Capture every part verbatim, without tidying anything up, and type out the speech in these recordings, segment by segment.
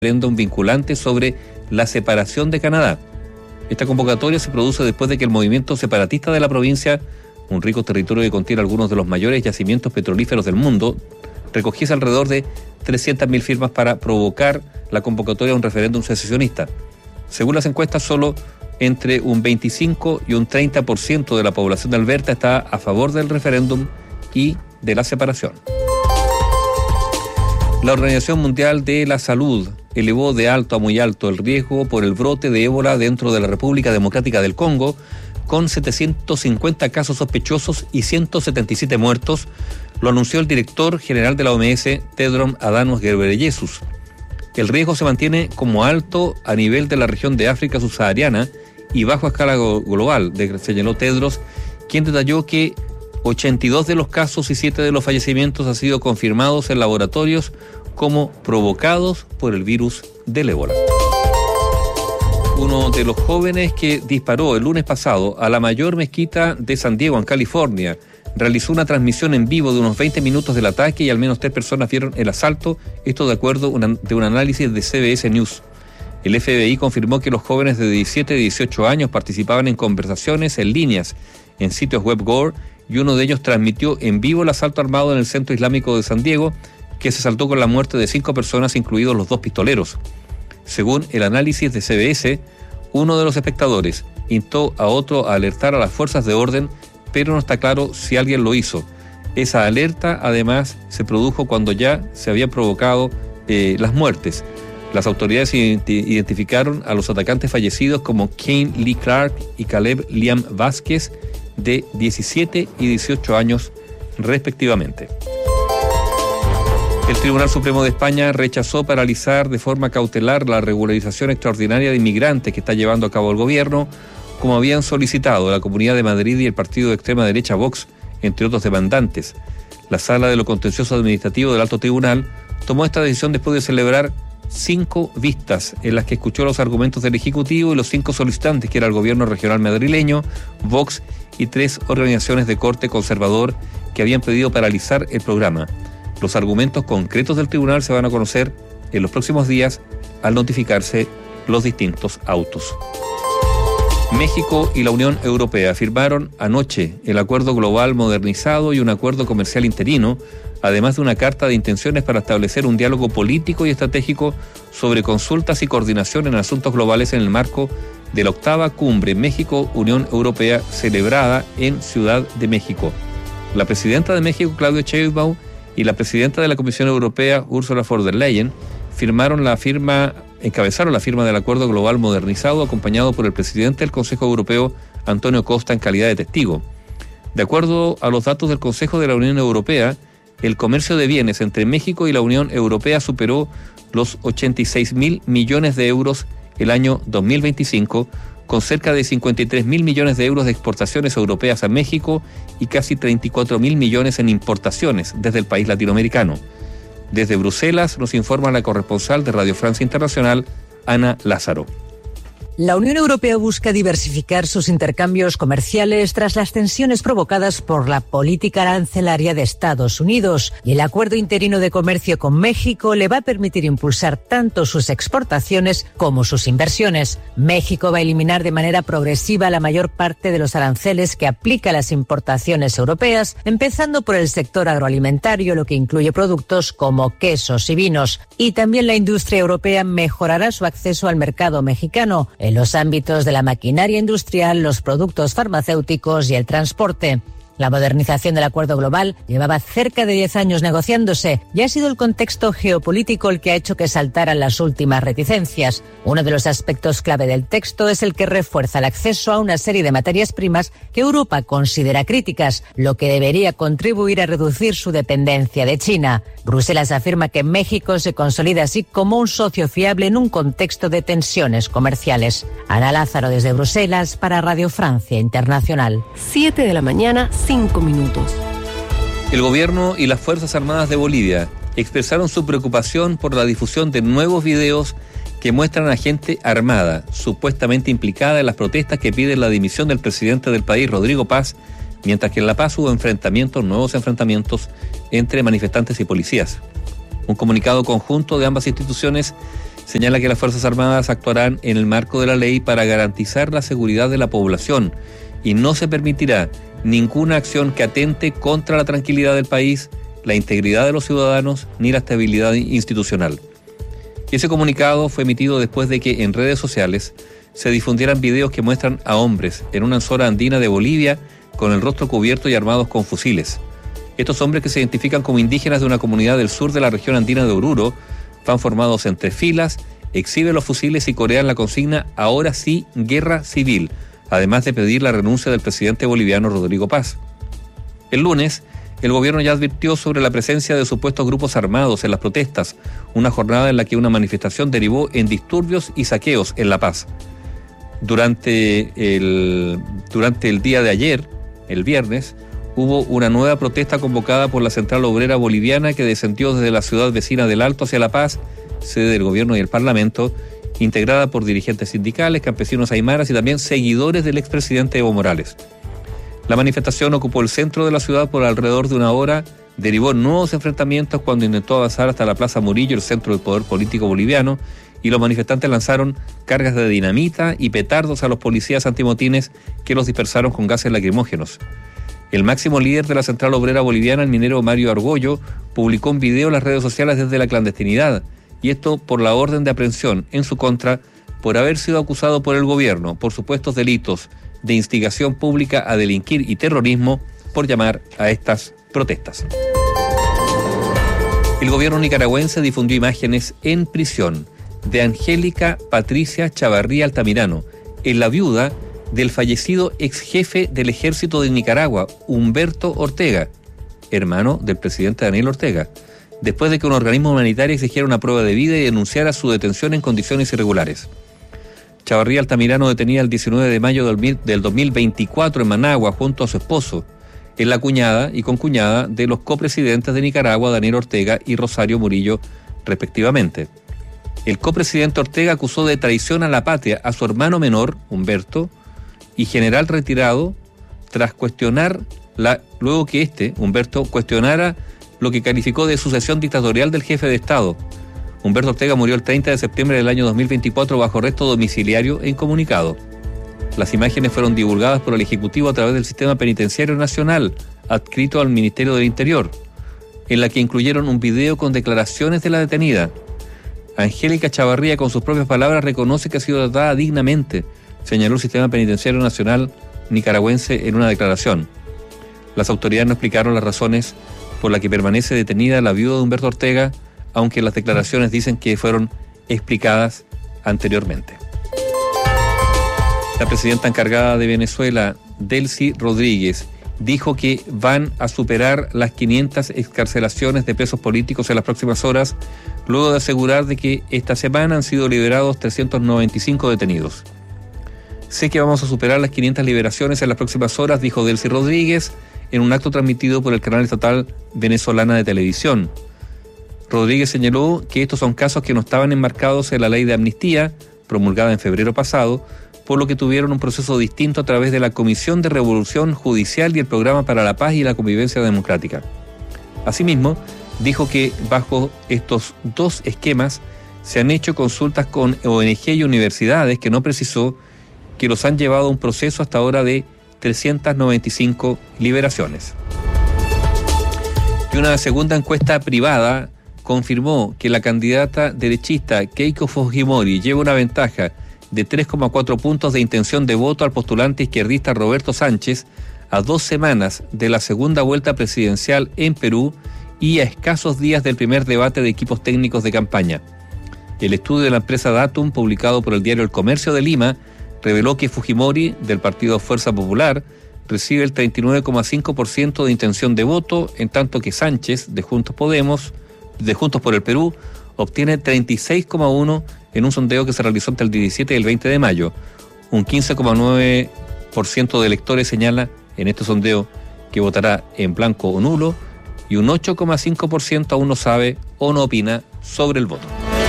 referéndum vinculante sobre la separación de Canadá. Esta convocatoria se produce después de que el movimiento separatista de la provincia, un rico territorio que contiene algunos de los mayores yacimientos petrolíferos del mundo, recogiese alrededor de trescientas mil firmas para provocar la convocatoria de un referéndum secesionista. Según las encuestas, solo entre un veinticinco y un treinta por ciento de la población de Alberta está a favor del referéndum y de la separación. La Organización Mundial de la Salud elevó de alto a muy alto el riesgo por el brote de ébola dentro de la República Democrática del Congo, con setecientos cincuenta casos sospechosos y ciento setenta y siete muertos, lo anunció el director general de la O M S, Tedros Adhanom Ghebreyesus. El riesgo se mantiene como alto a nivel de la región de África subsahariana y bajo a escala global, señaló Tedros, quien detalló que ochenta y dos de los casos y siete de los fallecimientos han sido confirmados en laboratorios como provocados por el virus del ébola. Uno de los jóvenes que disparó el lunes pasado a la mayor mezquita de San Diego, en California, realizó una transmisión en vivo de unos veinte minutos del ataque y al menos tres personas vieron el asalto, esto de acuerdo una, de un análisis de C B S News. El F B I confirmó que los jóvenes de diecisiete y dieciocho años participaban en conversaciones en líneas en sitios web Gore, y uno de ellos transmitió en vivo el asalto armado en el centro islámico de San Diego, que se saldó con la muerte de cinco personas, incluidos los dos pistoleros. Según el análisis de C B S, uno de los espectadores instó a otro a alertar a las fuerzas de orden, pero no está claro si alguien lo hizo. Esa alerta, además, se produjo cuando ya se habían provocado eh, las muertes. Las autoridades identificaron a los atacantes fallecidos como Kane Lee Clark y Caleb Liam Vázquez, de diecisiete y dieciocho años respectivamente. El Tribunal Supremo de España rechazó paralizar de forma cautelar la regularización extraordinaria de inmigrantes que está llevando a cabo el gobierno, como habían solicitado la Comunidad de Madrid y el partido de extrema derecha Vox, entre otros demandantes. La Sala de lo Contencioso Administrativo del Alto Tribunal tomó esta decisión después de celebrar cinco vistas en las que escuchó los argumentos del Ejecutivo y los cinco solicitantes, que era el gobierno regional madrileño, Vox y tres organizaciones de corte conservador que habían pedido paralizar el programa. Los argumentos concretos del tribunal se van a conocer en los próximos días al notificarse los distintos autos. México y la Unión Europea firmaron anoche el Acuerdo Global Modernizado y un acuerdo comercial interino, además de una carta de intenciones para establecer un diálogo político y estratégico sobre consultas y coordinación en asuntos globales en el marco de la octava cumbre México-Unión Europea celebrada en Ciudad de México. La presidenta de México, Claudia Sheinbaum, y la presidenta de la Comisión Europea, Ursula von der Leyen, firmaron la firma, encabezaron la firma del Acuerdo Global Modernizado, acompañado por el presidente del Consejo Europeo, Antonio Costa, en calidad de testigo. De acuerdo a los datos del Consejo de la Unión Europea, el comercio de bienes entre México y la Unión Europea superó los ochenta y seis mil millones de euros el año dos mil veinticinco, con cerca de cincuenta y tres mil millones de euros de exportaciones europeas a México y casi treinta y cuatro mil millones en importaciones desde el país latinoamericano. Desde Bruselas nos informa la corresponsal de Radio Francia Internacional, Ana Lázaro. La Unión Europea busca diversificar sus intercambios comerciales tras las tensiones provocadas por la política arancelaria de Estados Unidos, y el acuerdo interino de comercio con México le va a permitir impulsar tanto sus exportaciones como sus inversiones. México va a eliminar de manera progresiva la mayor parte de los aranceles que aplica a las importaciones europeas, empezando por el sector agroalimentario, lo que incluye productos como quesos y vinos. Y también la industria europea mejorará su acceso al mercado mexicano en los ámbitos de la maquinaria industrial, los productos farmacéuticos y el transporte. La modernización del acuerdo global llevaba cerca de diez años negociándose y ha sido el contexto geopolítico el que ha hecho que saltaran las últimas reticencias. Uno de los aspectos clave del texto es el que refuerza el acceso a una serie de materias primas que Europa considera críticas, lo que debería contribuir a reducir su dependencia de China. Bruselas afirma que México se consolida así como un socio fiable en un contexto de tensiones comerciales. Ana Lázaro desde Bruselas para Radio Francia Internacional. siete de la mañana, cinco minutos. El gobierno y las Fuerzas Armadas de Bolivia expresaron su preocupación por la difusión de nuevos videos que muestran a gente armada, supuestamente implicada en las protestas que piden la dimisión del presidente del país, Rodrigo Paz, mientras que en La Paz hubo enfrentamientos, nuevos enfrentamientos entre manifestantes y policías. Un comunicado conjunto de ambas instituciones Señala que las Fuerzas Armadas actuarán en el marco de la ley para garantizar la seguridad de la población y no se permitirá ninguna acción que atente contra la tranquilidad del país, la integridad de los ciudadanos ni la estabilidad institucional. Ese comunicado fue emitido después de que en redes sociales se difundieran videos que muestran a hombres en una zona andina de Bolivia con el rostro cubierto y armados con fusiles. Estos hombres, que se identifican como indígenas de una comunidad del sur de la región andina de Oruro, van formados entre filas, exhiben los fusiles y corean la consigna "ahora sí, guerra civil", además de pedir la renuncia del presidente boliviano Rodrigo Paz. El lunes, el gobierno ya advirtió sobre la presencia de supuestos grupos armados en las protestas, una jornada en la que una manifestación derivó en disturbios y saqueos en La Paz. Durante el, durante el día de ayer, el viernes, hubo una nueva protesta convocada por la Central Obrera Boliviana que descendió desde la ciudad vecina del Alto hacia La Paz, sede del gobierno y el Parlamento, integrada por dirigentes sindicales, campesinos aymaras y también seguidores del expresidente Evo Morales. La manifestación ocupó el centro de la ciudad por alrededor de una hora, derivó en nuevos enfrentamientos cuando intentó avanzar hasta la Plaza Murillo, el centro del poder político boliviano, y los manifestantes lanzaron cargas de dinamita y petardos a los policías antimotines que los dispersaron con gases lacrimógenos. El máximo líder de la Central Obrera Boliviana, el minero Mario Argollo, publicó un video en las redes sociales desde la clandestinidad, y esto por la orden de aprehensión en su contra por haber sido acusado por el gobierno por supuestos delitos de instigación pública a delinquir y terrorismo por llamar a estas protestas. El gobierno nicaragüense difundió imágenes en prisión de Angélica Patricia Chavarría Altamirano, en la viuda del fallecido ex jefe del ejército de Nicaragua, Humberto Ortega, hermano del presidente Daniel Ortega, después de que un organismo humanitario exigiera una prueba de vida y denunciara su detención en condiciones irregulares. Chavarría Altamirano, detenida el diecinueve de mayo del dos mil veinticuatro en Managua junto a su esposo, es la cuñada y concuñada de los copresidentes de Nicaragua, Daniel Ortega y Rosario Murillo, respectivamente. El copresidente Ortega acusó de traición a la patria a su hermano menor, Humberto, y general retirado, tras cuestionar, la, luego que este, Humberto, cuestionara lo que calificó de sucesión dictatorial del jefe de Estado. Humberto Ortega murió el treinta de septiembre del año dos mil veinticuatro bajo arresto domiciliario e incomunicado. Las imágenes fueron divulgadas por el Ejecutivo a través del Sistema Penitenciario Nacional, adscrito al Ministerio del Interior, en la que incluyeron un video con declaraciones de la detenida. Angélica Chavarría, con sus propias palabras, reconoce que ha sido tratada dignamente, señaló el Sistema Penitenciario Nacional nicaragüense en una declaración. Las autoridades no explicaron las razones por las que permanece detenida la viuda de Humberto Ortega, aunque las declaraciones dicen que fueron explicadas anteriormente. La presidenta encargada de Venezuela, Delcy Rodríguez, dijo que van a superar las quinientas excarcelaciones de presos políticos en las próximas horas, luego de asegurar de que esta semana han sido liberados trescientos noventa y cinco detenidos. Sé que vamos a superar las quinientas liberaciones en las próximas horas, dijo Delcy Rodríguez en un acto transmitido por el canal estatal venezolana de televisión. Rodríguez señaló que estos son casos que no estaban enmarcados en la ley de amnistía, promulgada en febrero pasado, por lo que tuvieron un proceso distinto a través de la Comisión de Revolución Judicial y el Programa para la Paz y la Convivencia Democrática. Asimismo, dijo que bajo estos dos esquemas se han hecho consultas con O N G y universidades, que no precisó, que los han llevado a un proceso hasta ahora de trescientas noventa y cinco liberaciones. Y una segunda encuesta privada confirmó que la candidata derechista Keiko Fujimori lleva una ventaja de tres coma cuatro puntos de intención de voto al postulante izquierdista Roberto Sánchez a dos semanas de la segunda vuelta presidencial en Perú y a escasos días del primer debate de equipos técnicos de campaña. El estudio de la empresa Datum, publicado por el diario El Comercio de Lima, reveló que Fujimori, del partido Fuerza Popular, recibe el treinta y nueve coma cinco por ciento de intención de voto, en tanto que Sánchez, de Juntos Podemos, de Juntos por el Perú, obtiene treinta y seis coma uno por ciento en un sondeo que se realizó entre el diecisiete y el veinte de mayo. Un quince coma nueve por ciento de electores señala en este sondeo que votará en blanco o nulo, y un ocho coma cinco por ciento aún no sabe o no opina sobre el voto.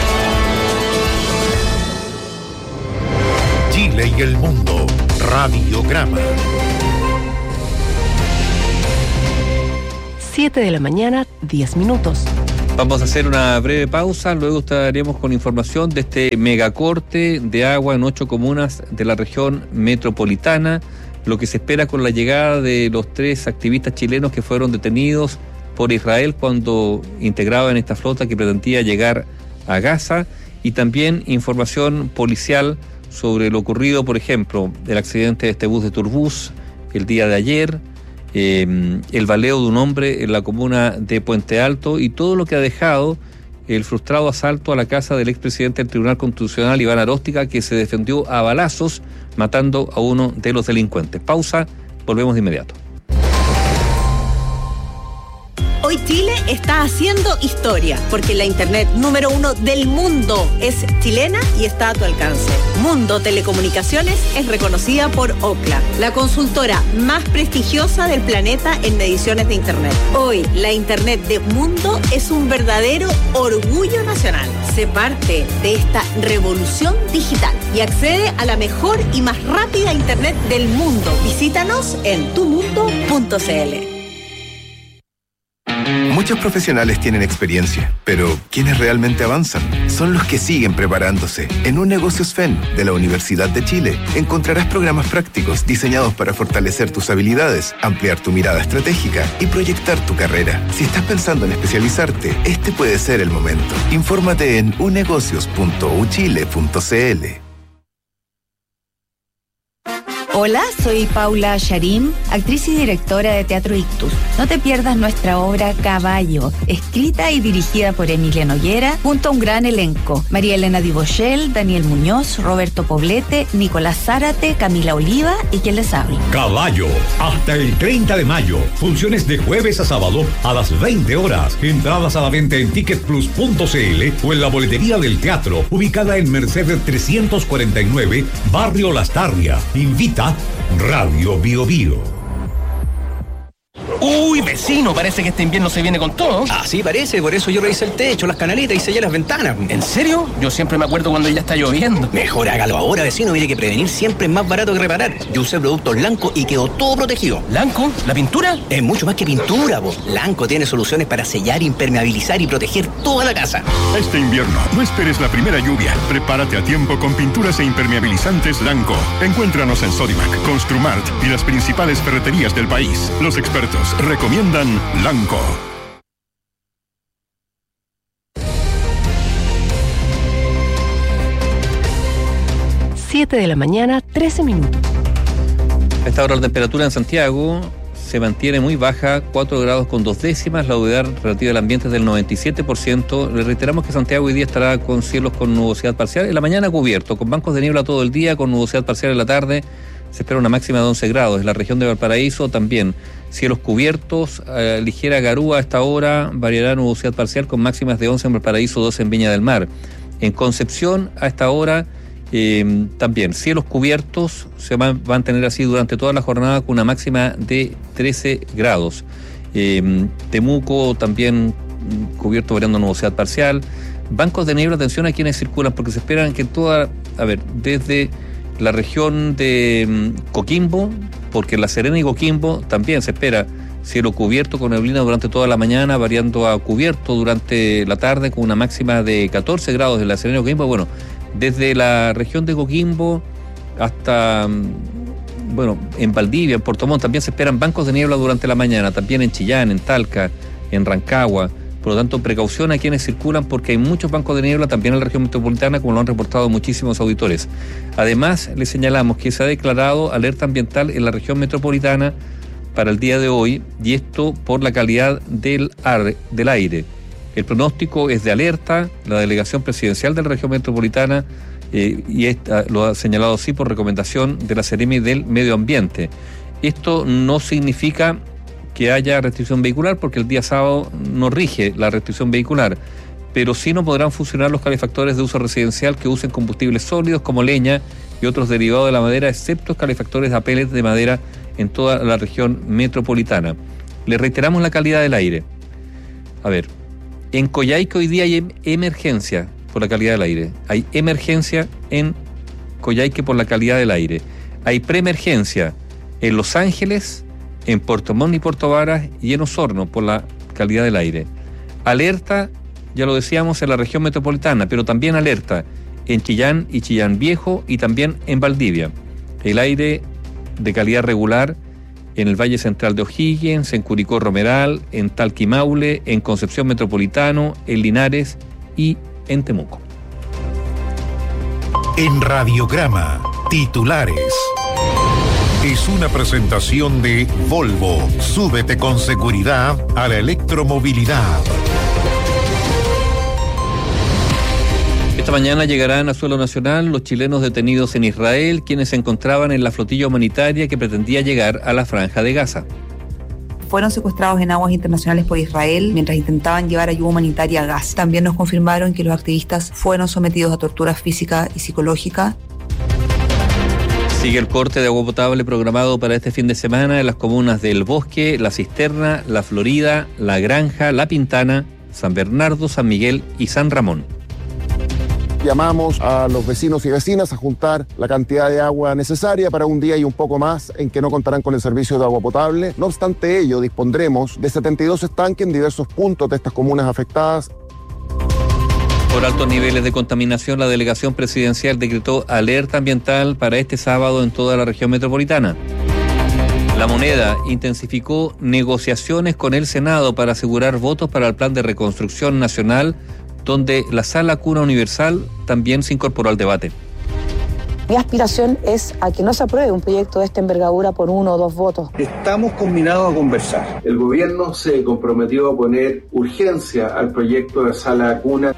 Chile y el mundo, Radiograma. siete de la mañana, diez minutos. Vamos a hacer una breve pausa, luego estaremos con información de este megacorte de agua en ocho comunas de la región metropolitana, lo que se espera con la llegada de los tres activistas chilenos que fueron detenidos por Israel cuando integraban esta flota que pretendía llegar a Gaza, y también información policial sobre lo ocurrido, por ejemplo, el accidente de este bus de Turbus el día de ayer, eh, el baleo de un hombre en la comuna de Puente Alto y todo lo que ha dejado el frustrado asalto a la casa del expresidente del Tribunal Constitucional, Iván Aróstica, que se defendió a balazos matando a uno de los delincuentes. Pausa, volvemos de inmediato. Hoy Chile está haciendo historia, porque la internet número uno del mundo es chilena y está a tu alcance. Mundo Telecomunicaciones es reconocida por Ookla, la consultora más prestigiosa del planeta en mediciones de internet. Hoy, la internet de Mundo es un verdadero orgullo nacional. Sé parte de esta revolución digital y accede a la mejor y más rápida internet del mundo. Visítanos en tu mundo punto c l. Muchos profesionales tienen experiencia, pero quienes realmente avanzan son los que siguen preparándose. En Un Negocios F E N de la Universidad de Chile encontrarás programas prácticos diseñados para fortalecer tus habilidades, ampliar tu mirada estratégica y proyectar tu carrera. Si estás pensando en especializarte, este puede ser el momento. Infórmate en u negocios punto u chile punto c l. Hola, soy Paula Sharim, actriz y directora de Teatro Ictus. No te pierdas nuestra obra Caballo, escrita y dirigida por Emilia Noguera, junto a un gran elenco: María Elena Dibochel, Daniel Muñoz, Roberto Poblete, Nicolás Zárate, Camila Oliva y quien les habla. Caballo, hasta el treinta de mayo. Funciones de jueves a sábado a las veinte horas. Entradas a la venta en ticket plus punto c l o en la boletería del teatro, ubicada en Mercedes trescientos cuarenta y nueve, Barrio Las Tarrias. Invita Radio Bio Bio. Uy, vecino, parece que este invierno se viene con todo. Así parece, por eso yo revisé el techo, las canaletas y sellé las ventanas. ¿En serio? Yo siempre me acuerdo cuando ya está lloviendo. Mejor hágalo ahora, vecino, mire que prevenir siempre es más barato que reparar. Yo usé productos Lanco y quedó todo protegido. ¿Lanco? ¿La pintura? Es mucho más que pintura, vos. Lanco tiene soluciones para sellar, impermeabilizar y proteger toda la casa. Este invierno, no esperes la primera lluvia. Prepárate a tiempo con pinturas e impermeabilizantes Lanco. Encuéntranos en Sodimac, Construmart y las principales ferreterías del país. Los expertos recomiendan Lanco. siete de la mañana, trece minutos. A esta hora la temperatura en Santiago se mantiene muy baja, cuatro grados con dos décimas, la humedad relativa del ambiente es del noventa y siete por ciento. Le reiteramos que Santiago hoy día estará con cielos con nubosidad parcial, en la mañana cubierto, con bancos de niebla todo el día, con nubosidad parcial en la tarde. Se espera una máxima de once grados. En la región de Valparaíso también cielos cubiertos, eh, ligera garúa a esta hora, variará nubosidad parcial con máximas de once en Valparaíso, doce en Viña del Mar. En Concepción a esta hora eh, también cielos cubiertos, se van a mantener así durante toda la jornada con una máxima de trece grados. Eh, Temuco también cubierto, variando nubosidad parcial. Bancos de niebla, atención a quienes circulan, porque se esperan que toda, a ver, desde la región de Coquimbo, porque en La Serena y Coquimbo también se espera cielo cubierto con neblina durante toda la mañana, variando a cubierto durante la tarde con una máxima de catorce grados en La Serena y Coquimbo. Bueno, desde la región de Coquimbo hasta, bueno, en Valdivia, en Puerto Montt también se esperan bancos de niebla durante la mañana, también en Chillán, en Talca, en Rancagua. Por lo tanto, precaución a quienes circulan porque hay muchos bancos de niebla también en la región metropolitana, como lo han reportado muchísimos auditores. Además, les señalamos que se ha declarado alerta ambiental en la región metropolitana para el día de hoy, y esto por la calidad del, ar, del aire. El pronóstico es de alerta, la delegación presidencial de la región metropolitana, eh, y esta, lo ha señalado así por recomendación de la Seremi del Medio Ambiente. Esto no significa que haya restricción vehicular, porque el día sábado no rige la restricción vehicular, pero sí no podrán funcionar los calefactores de uso residencial que usen combustibles sólidos como leña y otros derivados de la madera, excepto calefactores a pellets de madera en toda la región metropolitana. Les reiteramos la calidad del aire. A ver, en Coyhaique hoy día hay emergencia por la calidad del aire. Hay emergencia en Coyhaique por la calidad del aire. Hay preemergencia en Los Ángeles, en Puerto Montt y Puerto Varas y en Osorno por la calidad del aire. Alerta ya lo decíamos, en la región metropolitana, pero también alerta en Chillán y Chillán Viejo y también en Valdivia. El aire de calidad regular en el Valle Central de O'Higgins, en Curicó Romeral, en Talquimaule, en Concepción Metropolitano, en Linares y en Temuco. En Radiograma, titulares. Es una presentación de Volvo. Súbete con seguridad a la electromovilidad. Esta mañana llegarán a suelo nacional los chilenos detenidos en Israel, quienes se encontraban en la flotilla humanitaria que pretendía llegar a la Franja de Gaza. Fueron secuestrados en aguas internacionales por Israel mientras intentaban llevar ayuda humanitaria a Gaza. También nos confirmaron que los activistas fueron sometidos a tortura física y psicológica. Sigue el corte de agua potable programado para este fin de semana en las comunas del Bosque, La Cisterna, La Florida, La Granja, La Pintana, San Bernardo, San Miguel y San Ramón. Llamamos a los vecinos y vecinas a juntar la cantidad de agua necesaria para un día y un poco más en que no contarán con el servicio de agua potable. No obstante ello, dispondremos de setenta y dos estanques en diversos puntos de estas comunas afectadas. Por altos niveles de contaminación, la delegación presidencial decretó alerta ambiental para este sábado en toda la región metropolitana. La Moneda intensificó negociaciones con el Senado para asegurar votos para el Plan de Reconstrucción Nacional, donde la Sala Cuna Universal también se incorporó al debate. Mi aspiración es a que no se apruebe un proyecto de esta envergadura por uno o dos votos. Estamos combinados a conversar. El gobierno se comprometió a poner urgencia al proyecto de Sala Cuna.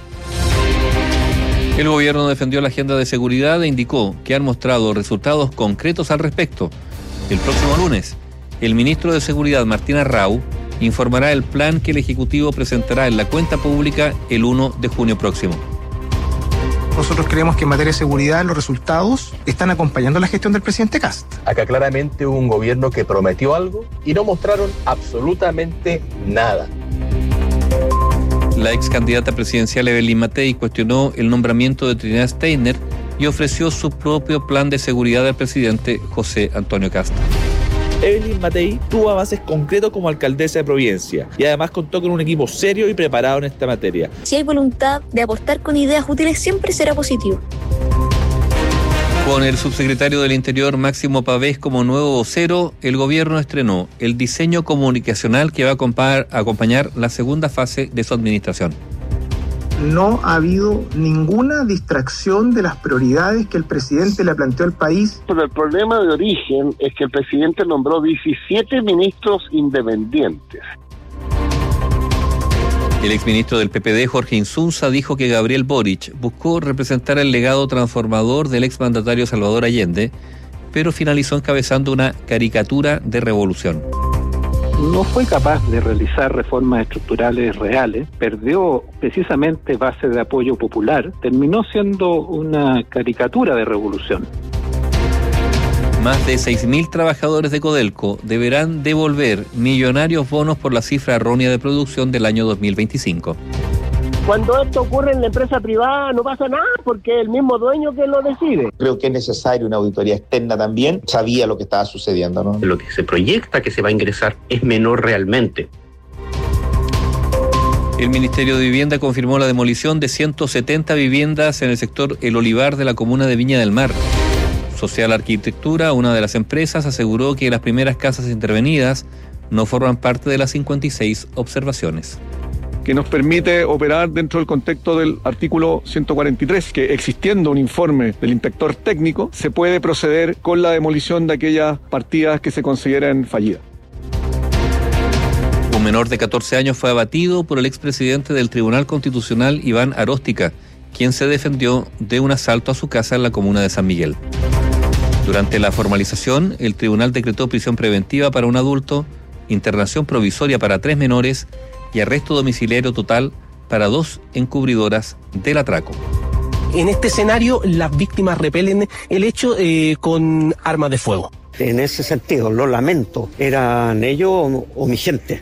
El gobierno defendió la agenda de seguridad e indicó que han mostrado resultados concretos al respecto. El próximo lunes, el ministro de Seguridad, Martín Arrau, informará el plan que el Ejecutivo presentará en la cuenta pública el primero de junio próximo. Nosotros creemos que en materia de seguridad los resultados están acompañando la gestión del presidente Kast. Acá claramente hubo un gobierno que prometió algo y no mostraron absolutamente nada. La ex candidata presidencial Evelyn Matei cuestionó el nombramiento de Trinidad Steiner y ofreció su propio plan de seguridad al presidente José Antonio Kast. Evelyn Matei tuvo avances concretos como alcaldesa de Providencia y además contó con un equipo serio y preparado en esta materia. Si hay voluntad de aportar con ideas útiles, siempre será positivo. Con el subsecretario del Interior Máximo Pavés como nuevo vocero, el gobierno estrenó el diseño comunicacional que va a acompañar la segunda fase de su administración. No ha habido ninguna distracción de las prioridades que el presidente le planteó al país. Pero el problema de origen es que el presidente nombró diecisiete ministros independientes. El exministro del P P D, Jorge Insunza, dijo que Gabriel Boric buscó representar el legado transformador del exmandatario Salvador Allende, pero finalizó encabezando una caricatura de revolución. No fue capaz de realizar reformas estructurales reales, perdió precisamente base de apoyo popular, terminó siendo una caricatura de revolución. Más de seis mil trabajadores de Codelco deberán devolver millonarios bonos por la cifra errónea de producción del año dos mil veinticinco. Cuando esto ocurre en la empresa privada no pasa nada porque es el mismo dueño que lo decide. Creo que es necesaria una auditoría externa también. Sabía lo que estaba sucediendo, ¿no? Lo que se proyecta que se va a ingresar es menor realmente. El Ministerio de Vivienda confirmó la demolición de ciento setenta viviendas en el sector El Olivar de la comuna de Viña del Mar. Social Arquitectura, una de las empresas, aseguró que las primeras casas intervenidas no forman parte de las cincuenta y seis observaciones. Que nos permite operar dentro del contexto del artículo ciento cuarenta y tres, que existiendo un informe del inspector técnico, se puede proceder con la demolición de aquellas partidas que se consideren fallidas. Un menor de catorce años fue abatido por el expresidente del Tribunal Constitucional, Iván Aróstica, quien se defendió de un asalto a su casa en la comuna de San Miguel. Durante la formalización, el tribunal decretó prisión preventiva para un adulto, internación provisoria para tres menores y arresto domiciliario total para dos encubridoras del atraco. En este escenario, las víctimas repelen el hecho eh, con armas de fuego. En ese sentido, lo lamento. ¿Eran ellos o, o mi gente?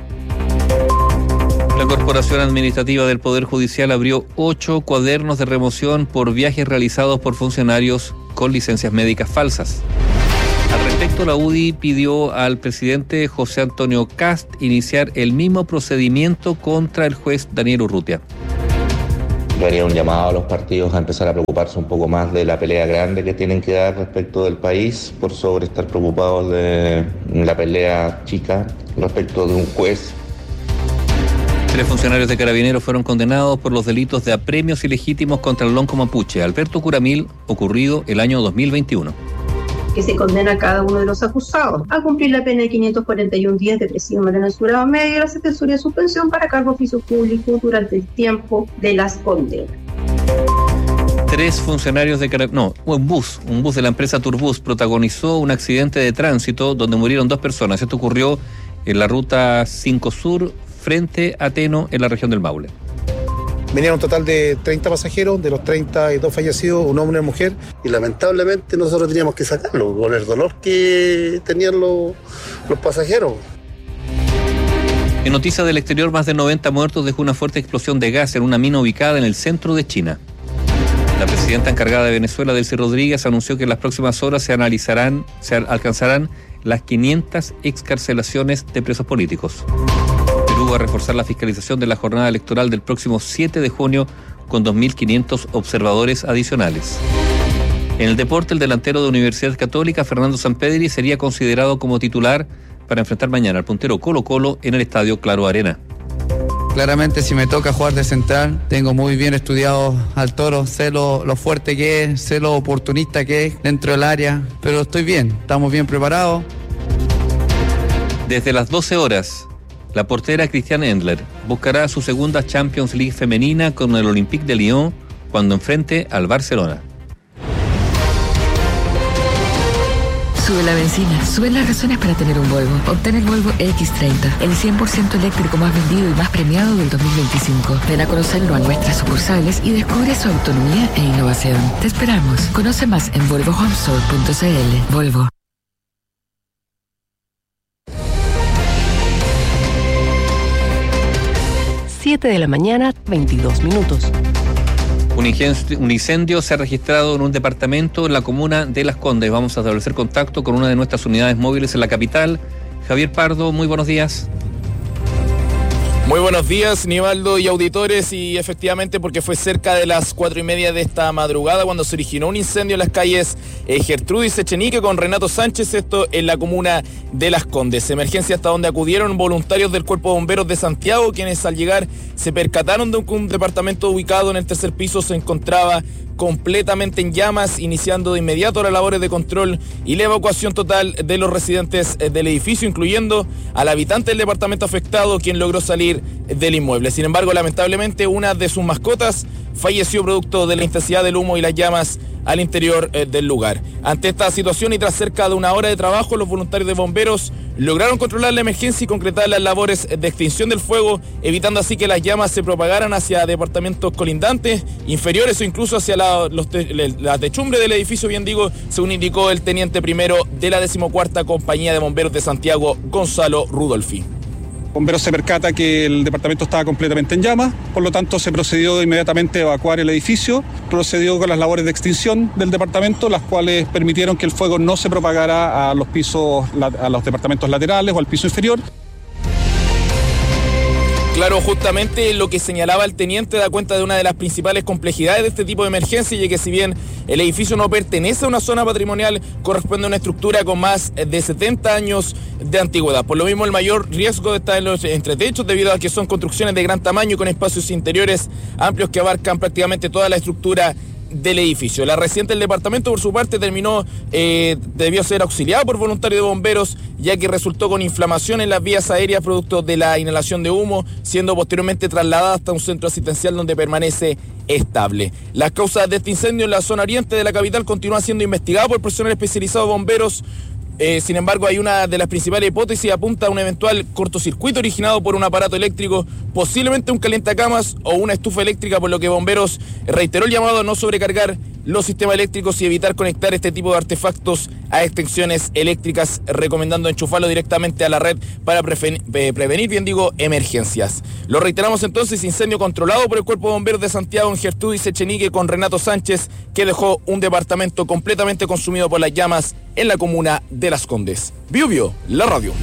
La Corporación Administrativa del Poder Judicial abrió ocho cuadernos de remoción por viajes realizados por funcionarios con licencias médicas falsas. Al respecto, la U D I pidió al presidente José Antonio Kast iniciar el mismo procedimiento contra el juez Daniel Urrutia. Yo haría un llamado a los partidos a empezar a preocuparse un poco más de la pelea grande que tienen que dar respecto del país, por sobre estar preocupados de la pelea chica respecto de un juez. Tres funcionarios de Carabineros fueron condenados por los delitos de apremios ilegítimos contra el lonco mapuche, Alberto Curamil, ocurrido el año dos mil veintiuno. Que se condena a cada uno de los acusados a cumplir la pena de quinientos cuarenta y un días de presidio mensurado medio y la suspensión de suspensión para cargo de oficio público durante el tiempo de las condenas. Tres funcionarios de Carabineros, no, un bus, un bus de la empresa Turbus protagonizó un accidente de tránsito donde murieron dos personas. Esto ocurrió en la ruta cinco Sur, frente a Teno, en la región del Maule. Venían un total de treinta pasajeros, de los treinta y dos fallecidos, un hombre y una mujer. Y lamentablemente nosotros teníamos que sacarlo, con el dolor que tenían los, los pasajeros. En noticias del exterior, más de noventa muertos dejó una fuerte explosión de gas en una mina ubicada en el centro de China. La presidenta encargada de Venezuela, Delcy Rodríguez, anunció que en las próximas horas se analizarán, se alcanzarán las quinientas excarcelaciones de presos políticos. Perú va a reforzar la fiscalización de la jornada electoral del próximo siete de junio con dos mil quinientos observadores adicionales. En el deporte, el delantero de Universidad Católica, Fernando Sampedri, sería considerado como titular para enfrentar mañana al puntero Colo-Colo en el estadio Claro Arena. Claramente, si me toca jugar de central, tengo muy bien estudiado al Toro, sé lo, lo fuerte que es, sé lo oportunista que es dentro del área, pero estoy bien, estamos bien preparados. Desde las doce horas, la portera Christiane Endler buscará su segunda Champions League femenina con el Olympique de Lyon cuando enfrente al Barcelona. Sube la benzina, suben las razones para tener un Volvo. Obtén el Volvo equis treinta, el cien por ciento eléctrico más vendido y más premiado del dos mil veinticinco. Ven a conocerlo a nuestras sucursales y descubre su autonomía e innovación. Te esperamos. Conoce más en volvo home store punto c l. Volvo. siete de la mañana, veintidós minutos. Un incendio, un incendio se ha registrado en un departamento en la comuna de Las Condes. Vamos a establecer contacto con una de nuestras unidades móviles en la capital. Javier Pardo, muy buenos días. Muy buenos días, Nivaldo y auditores, y efectivamente porque fue cerca de las cuatro y media de esta madrugada cuando se originó un incendio en las calles eh, Gertrudis Echenique con Renato Sánchez, esto en la comuna de Las Condes. Emergencia hasta donde acudieron voluntarios del Cuerpo de Bomberos de Santiago, quienes al llegar se percataron de que un departamento ubicado en el tercer piso se encontraba completamente en llamas, iniciando de inmediato las labores de control y la evacuación total de los residentes del edificio, incluyendo al habitante del departamento afectado, quien logró salir del inmueble. Sin embargo, lamentablemente, una de sus mascotas falleció producto de la intensidad del humo y las llamas al interior eh, del lugar. Ante esta situación y tras cerca de una hora de trabajo, los voluntarios de bomberos lograron controlar la emergencia y concretar las labores de extinción del fuego, evitando así que las llamas se propagaran hacia departamentos colindantes, inferiores o incluso hacia la, los te, la techumbre del edificio, bien digo, según indicó el teniente primero de la decimocuarta Compañía de Bomberos de Santiago, Gonzalo Rudolfi. Bomberos se percata que el departamento estaba completamente en llamas, por lo tanto se procedió inmediatamente a evacuar el edificio, procedió con las labores de extinción del departamento, las cuales permitieron que el fuego no se propagara a los pisos, a los departamentos laterales o al piso inferior. Claro, justamente lo que señalaba el teniente da cuenta de una de las principales complejidades de este tipo de emergencia, y que si bien el edificio no pertenece a una zona patrimonial, corresponde a una estructura con más de setenta años de antigüedad. Por lo mismo, el mayor riesgo está en los entretechos, debido a que son construcciones de gran tamaño y con espacios interiores amplios que abarcan prácticamente toda la estructura del edificio. La residente del departamento, por su parte, terminó, eh, debió ser auxiliada por voluntarios de bomberos, ya que resultó con inflamación en las vías aéreas producto de la inhalación de humo, siendo posteriormente trasladada hasta un centro asistencial donde permanece estable. Las causas de este incendio en la zona oriente de la capital continúan siendo investigadas por personal especializado de bomberos. Eh, sin embargo, hay una de las principales hipótesis apunta a un eventual cortocircuito originado por un aparato eléctrico, posiblemente un calientacamas o una estufa eléctrica, por lo que bomberos reiteró el llamado a no sobrecargar los sistemas eléctricos y evitar conectar este tipo de artefactos a extensiones eléctricas, recomendando enchufarlo directamente a la red para prevenir, prevenir, bien digo, emergencias. Lo reiteramos entonces, incendio controlado por el Cuerpo de Bomberos de Santiago en Gertrudis Echenique con Renato Sánchez, que dejó un departamento completamente consumido por las llamas en la comuna de Las Condes. Bio Bio, la radio.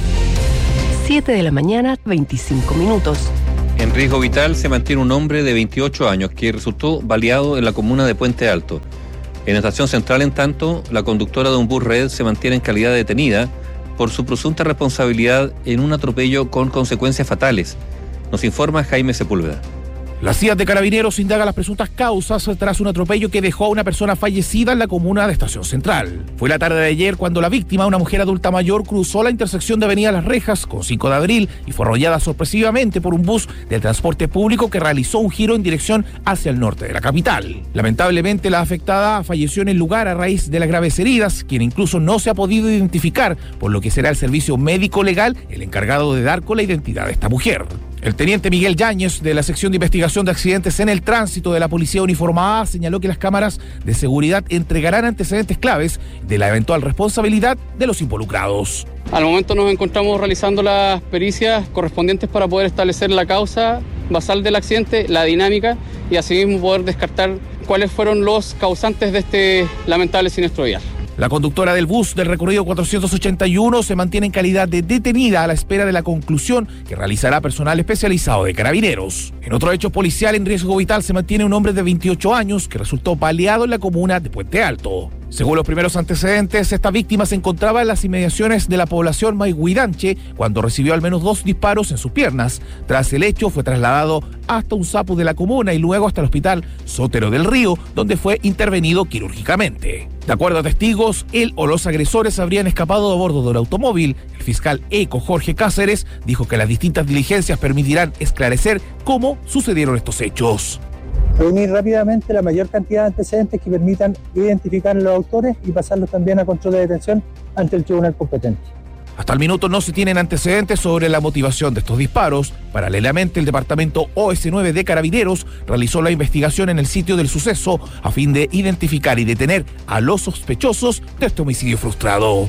siete de la mañana, veinticinco minutos. En riesgo vital se mantiene un hombre de veintiocho años que resultó baleado en la comuna de Puente Alto. En Estación Central, en tanto, la conductora de un bus red se mantiene en calidad de detenida por su presunta responsabilidad en un atropello con consecuencias fatales. Nos informa Jaime Sepúlveda. La C I A de Carabineros indaga las presuntas causas tras un atropello que dejó a una persona fallecida en la comuna de Estación Central. Fue la tarde de ayer cuando la víctima, una mujer adulta mayor, cruzó la intersección de Avenida Las Rejas con cinco de abril y fue arrollada sorpresivamente por un bus del transporte público que realizó un giro en dirección hacia el norte de la capital. Lamentablemente, la afectada falleció en el lugar a raíz de las graves heridas, quien incluso no se ha podido identificar, por lo que será el servicio médico legal el encargado de dar con la identidad de esta mujer. El teniente Miguel Yáñez, de la sección de investigación de accidentes en el tránsito de la Policía Uniformada, señaló que las cámaras de seguridad entregarán antecedentes claves de la eventual responsabilidad de los involucrados. Al momento nos encontramos realizando las pericias correspondientes para poder establecer la causa basal del accidente, la dinámica y asimismo poder descartar cuáles fueron los causantes de este lamentable siniestro vial. La conductora del bus del recorrido cuatrocientos ochenta y uno se mantiene en calidad de detenida a la espera de la conclusión que realizará personal especializado de Carabineros. En otro hecho policial en riesgo vital se mantiene un hombre de veintiocho años que resultó baleado en la comuna de Puente Alto. Según los primeros antecedentes, esta víctima se encontraba en las inmediaciones de la población Maiguidanche cuando recibió al menos dos disparos en sus piernas. Tras el hecho, fue trasladado hasta un sapo de la comuna y luego hasta el hospital Sotero del Río, donde fue intervenido quirúrgicamente. De acuerdo a testigos, él o los agresores habrían escapado a bordo del automóvil. El fiscal ECO Jorge Cáceres dijo que las distintas diligencias permitirán esclarecer cómo sucedieron estos hechos. Reunir rápidamente la mayor cantidad de antecedentes que permitan identificar a los autores y pasarlos también a control de detención ante el tribunal competente. Hasta el minuto no se tienen antecedentes sobre la motivación de estos disparos. Paralelamente, el departamento O S nueve de Carabineros realizó la investigación en el sitio del suceso a fin de identificar y detener a los sospechosos de este homicidio frustrado.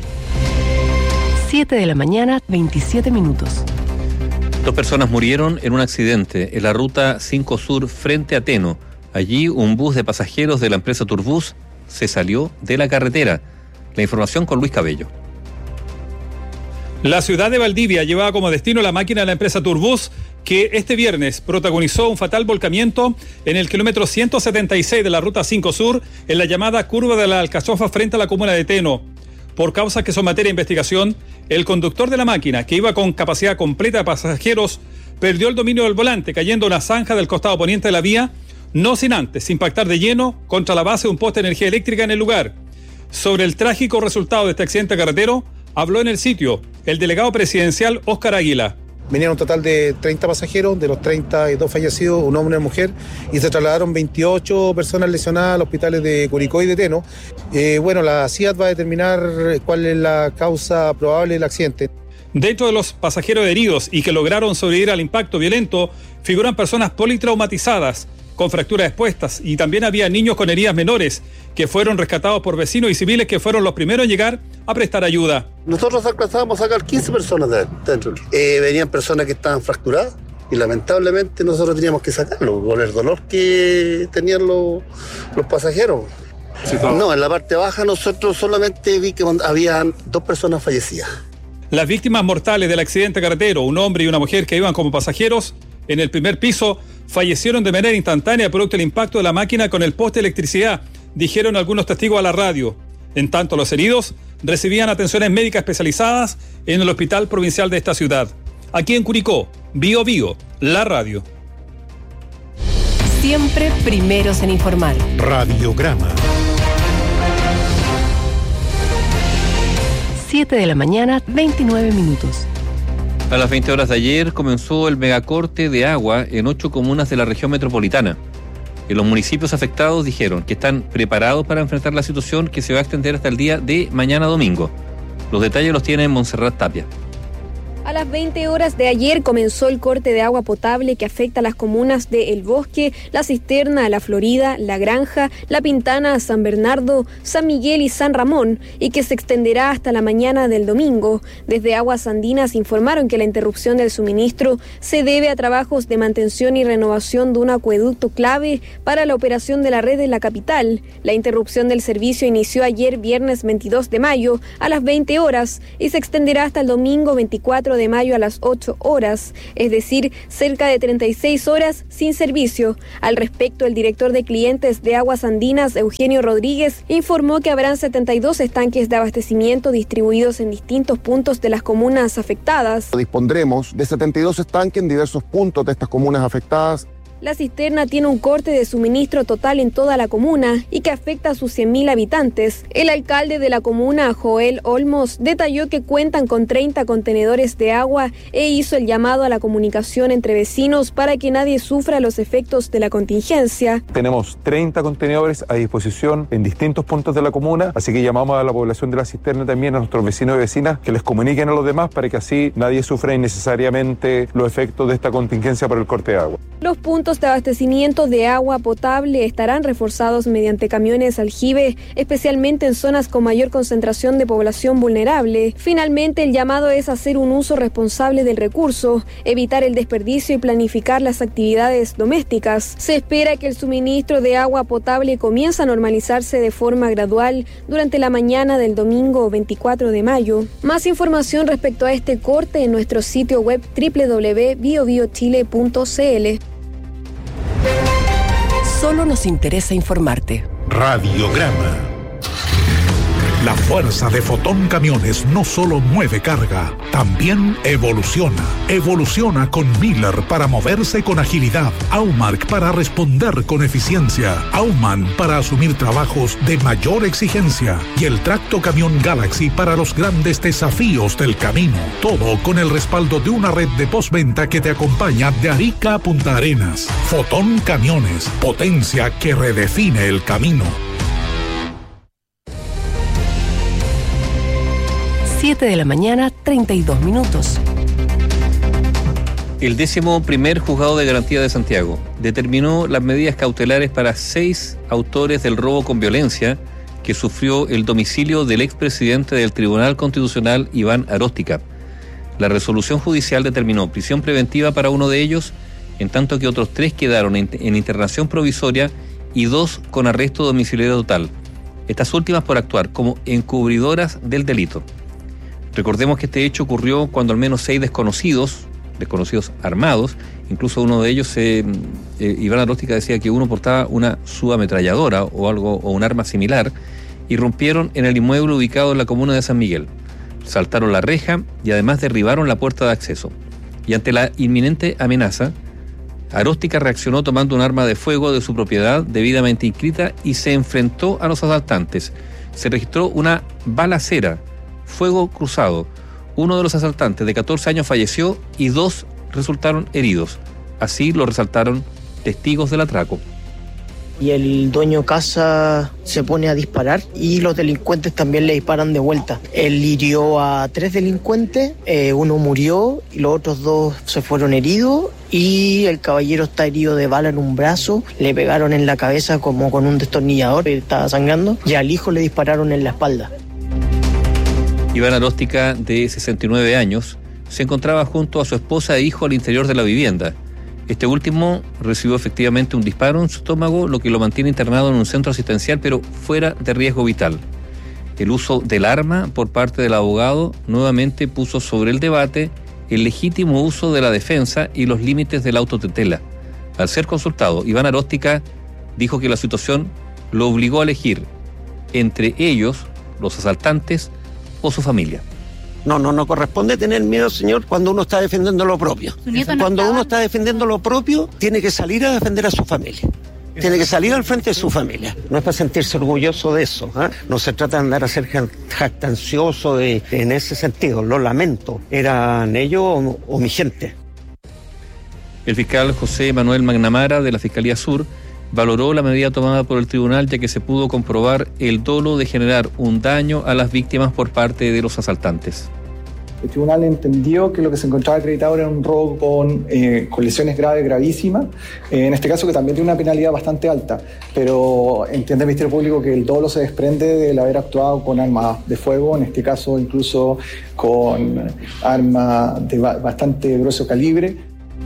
siete de la mañana, veintisiete minutos. Dos personas murieron en un accidente en la ruta cinco Sur frente a Teno. Allí un bus de pasajeros de la empresa Turbus se salió de la carretera. La información con Luis Cabello. La ciudad de Valdivia llevaba como destino la máquina de la empresa Turbus, que este viernes protagonizó un fatal volcamiento en el kilómetro ciento setenta y seis de la ruta cinco Sur, en la llamada curva de la Alcachofa frente a la comuna de Teno. Por causas que son materia de investigación, el conductor de la máquina, que iba con capacidad completa de pasajeros, perdió el dominio del volante, cayendo a una zanja del costado poniente de la vía, no sin antes impactar de lleno contra la base de un poste de energía eléctrica en el lugar. Sobre el trágico resultado de este accidente carretero, habló en el sitio el delegado presidencial Óscar Águila. Venían un total de treinta pasajeros, de los treinta y dos fallecidos, un hombre y una mujer, y se trasladaron veintiocho personas lesionadas a los hospitales de Curicó y de Teno. Eh, bueno, la C I A D va a determinar cuál es la causa probable del accidente. Dentro de los pasajeros heridos y que lograron sobrevivir al impacto violento, figuran personas politraumatizadas, con fracturas expuestas, y también había niños con heridas menores, que fueron rescatados por vecinos y civiles que fueron los primeros en llegar a prestar ayuda. Nosotros alcanzábamos a sacar quince personas de dentro. Eh, venían personas que estaban fracturadas y lamentablemente nosotros teníamos que sacarlo con el dolor que tenían los, los pasajeros. Sí, no, en la parte baja nosotros solamente vi que habían dos personas fallecidas. Las víctimas mortales del accidente carretero, un hombre y una mujer que iban como pasajeros en el primer piso, fallecieron de manera instantánea producto del impacto de la máquina con el poste de electricidad, dijeron algunos testigos a la radio. En tanto, los heridos recibían atenciones médicas especializadas en el hospital provincial de esta ciudad. Aquí en Curicó, Bio Bio, la radio. Siempre primeros en informar. Radiograma. siete de la mañana, veintinueve minutos. A las veinte horas de ayer comenzó el megacorte de agua en ocho comunas de la región metropolitana. En los municipios afectados dijeron que están preparados para enfrentar la situación que se va a extender hasta el día de mañana domingo. Los detalles los tiene Montserrat Tapia. A las veinte horas de ayer comenzó el corte de agua potable que afecta a las comunas de El Bosque, La Cisterna, La Florida, La Granja, La Pintana, San Bernardo, San Miguel y San Ramón, y que se extenderá hasta la mañana del domingo. Desde Aguas Andinas informaron que la interrupción del suministro se debe a trabajos de mantención y renovación de un acueducto clave para la operación de la red en la capital. La interrupción del servicio inició ayer viernes veintidós de mayo a las veinte horas y se extenderá hasta el domingo veinticuatro de mayo a las ocho horas, es decir, cerca de treinta y seis horas sin servicio. Al respecto, el director de clientes de Aguas Andinas, Eugenio Rodríguez, informó que habrán setenta y dos estanques de abastecimiento distribuidos en distintos puntos de las comunas afectadas. Dispondremos de setenta y dos estanques en diversos puntos de estas comunas afectadas. La cisterna tiene un corte de suministro total en toda la comuna y que afecta a sus cien mil habitantes. El alcalde de la comuna, Joel Olmos, detalló que cuentan con treinta contenedores de agua e hizo el llamado a la comunicación entre vecinos para que nadie sufra los efectos de la contingencia. Tenemos treinta contenedores a disposición en distintos puntos de la comuna, así que llamamos a la población de la cisterna también, a nuestros vecinos y vecinas, que les comuniquen a los demás para que así nadie sufra innecesariamente los efectos de esta contingencia por el corte de agua. Los puntos de abastecimiento de agua potable estarán reforzados mediante camiones aljibe, especialmente en zonas con mayor concentración de población vulnerable. Finalmente, el llamado es hacer un uso responsable del recurso, evitar el desperdicio y planificar las actividades domésticas. Se espera que el suministro de agua potable comience a normalizarse de forma gradual durante la mañana del domingo veinticuatro de mayo. Más información respecto a este corte en nuestro sitio web doble u doble u doble u punto bio bio chile punto c l. Solo nos interesa informarte. Radiograma. La fuerza de Fotón Camiones no solo mueve carga, también evoluciona. Evoluciona con Miller para moverse con agilidad, Aumark para responder con eficiencia, Auman para asumir trabajos de mayor exigencia y el Tracto Camión Galaxy para los grandes desafíos del camino. Todo con el respaldo de una red de postventa que te acompaña de Arica a Punta Arenas. Fotón Camiones, potencia que redefine el camino. siete de la mañana, treinta y dos minutos. El décimo primer juzgado de garantía de Santiago determinó las medidas cautelares para seis autores del robo con violencia que sufrió el domicilio del expresidente del Tribunal Constitucional, Iván Aróstica. La resolución judicial determinó prisión preventiva para uno de ellos, en tanto que otros tres quedaron en, en internación provisoria y dos con arresto domiciliario total. Estas últimas por actuar como encubridoras del delito. Recordemos que este hecho ocurrió cuando al menos seis desconocidos, desconocidos armados, incluso uno de ellos, eh, eh, Iván Aróstica decía que uno portaba una subametralladora o algo o un arma similar, irrumpieron en el inmueble ubicado en la comuna de San Miguel, saltaron la reja y además derribaron la puerta de acceso. Y ante la inminente amenaza, Aróstica reaccionó tomando un arma de fuego de su propiedad debidamente inscrita y se enfrentó a los asaltantes. Se registró una balacera, fuego cruzado. Uno de los asaltantes de catorce años falleció y dos resultaron heridos. Así lo resaltaron testigos del atraco. Y el dueño de casa se pone a disparar y los delincuentes también le disparan de vuelta. Él hirió a tres delincuentes, eh, uno murió y los otros dos se fueron heridos y el caballero está herido de bala en un brazo, le pegaron en la cabeza como con un destornillador, estaba sangrando, y al hijo le dispararon en la espalda. Iván Aróstica, de sesenta y nueve años, se encontraba junto a su esposa e hijo al interior de la vivienda. Este último recibió efectivamente un disparo en su estómago, lo que lo mantiene internado en un centro asistencial, pero fuera de riesgo vital. El uso del arma por parte del abogado nuevamente puso sobre el debate el legítimo uso de la defensa y los límites de la autotutela. Al ser consultado, Iván Aróstica dijo que la situación lo obligó a elegir entre ellos, los asaltantes, o su familia. No, no, no corresponde tener miedo, señor, cuando uno está defendiendo lo propio. Cuando no uno está defendiendo lo propio, tiene que salir a defender a su familia. Tiene que salir al frente de su familia. No es para sentirse orgulloso de eso, ¿eh? No se trata de andar a ser jactancioso de, de, en ese sentido. Lo lamento. ¿Eran ellos o, o mi gente? El fiscal José Manuel Magnamara, de la Fiscalía Sur, valoró la medida tomada por el tribunal, ya que se pudo comprobar el dolo de generar un daño a las víctimas por parte de los asaltantes. El tribunal entendió que lo que se encontraba acreditado era un robo con, eh, con lesiones graves, gravísimas, eh, en este caso que también tiene una penalidad bastante alta, pero entiende el Ministerio Público que el dolo se desprende del haber actuado con armas de fuego, en este caso incluso con armas de ba- bastante grueso calibre.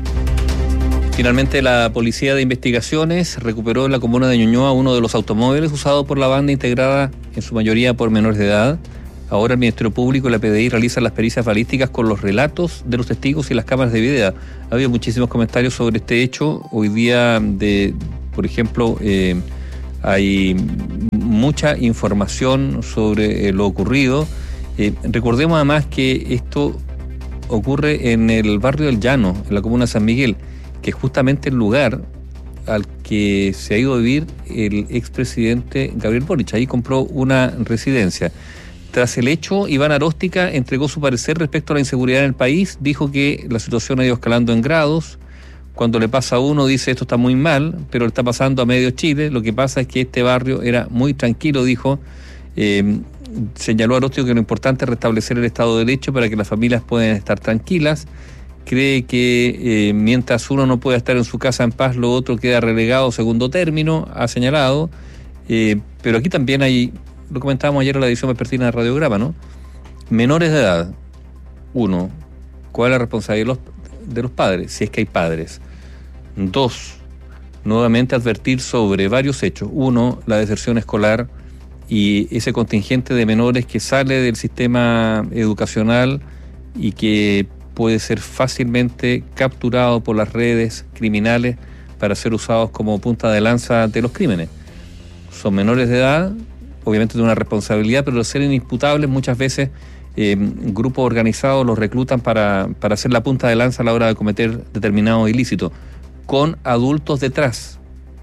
Finalmente, la Policía de Investigaciones recuperó en la comuna de Ñuñoa uno de los automóviles usados por la banda, integrada en su mayoría por menores de edad. Ahora el Ministerio Público y la P D I realizan las pericias balísticas con los relatos de los testigos y las cámaras de video. Ha habido muchísimos comentarios sobre este hecho. Hoy día, de, por ejemplo, eh, hay mucha información sobre eh, lo ocurrido. Eh, recordemos además que esto ocurre en el barrio del Llano, en la comuna de San Miguel, que es justamente el lugar al que se ha ido a vivir el expresidente Gabriel Boric. Ahí compró una residencia. Tras el hecho, Iván Aróstica entregó su parecer respecto a la inseguridad en el país. Dijo que la situación ha ido escalando en grados. Cuando le pasa a uno, dice esto está muy mal, pero le está pasando a medio Chile. Lo que pasa es que este barrio era muy tranquilo, dijo. Eh, señaló Aróstica que lo importante es restablecer el Estado de Derecho para que las familias puedan estar tranquilas. Cree que eh, mientras uno no pueda estar en su casa en paz, lo otro queda relegado a segundo término, ha señalado. Eh, pero aquí también hay, lo comentábamos ayer en la edición vespertina de Radiograma, ¿no? Menores de edad. Uno, ¿cuál es la responsabilidad de los, de los padres? Si es que hay padres. Dos, nuevamente advertir sobre varios hechos. Uno, la deserción escolar y ese contingente de menores que sale del sistema educacional y que puede ser fácilmente capturado por las redes criminales para ser usados como punta de lanza de los crímenes. Son menores de edad, obviamente de una responsabilidad, pero al ser inimputables muchas veces eh, grupos organizados los reclutan para, para ser la punta de lanza a la hora de cometer determinados ilícitos, con adultos detrás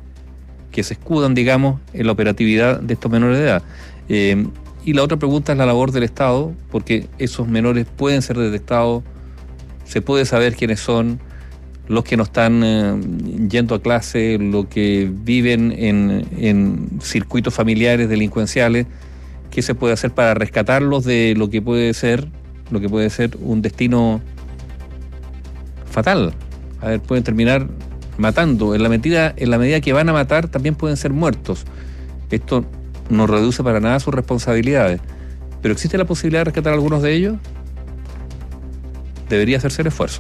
que se escudan, digamos, en la operatividad de estos menores de edad. Eh, y la otra pregunta es la labor del Estado, porque esos menores pueden ser detectados, se puede saber quiénes son, los que no están eh, yendo a clase, los que viven en, en circuitos familiares delincuenciales. ¿Qué se puede hacer para rescatarlos de lo que puede ser, lo que puede ser un destino fatal? A ver, pueden terminar matando. En la medida, en la medida que van a matar, también pueden ser muertos. Esto no reduce para nada sus responsabilidades. ¿Pero existe la posibilidad de rescatar a algunos de ellos? Debería hacerse el esfuerzo.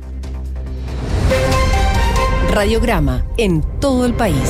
Radiograma en todo el país.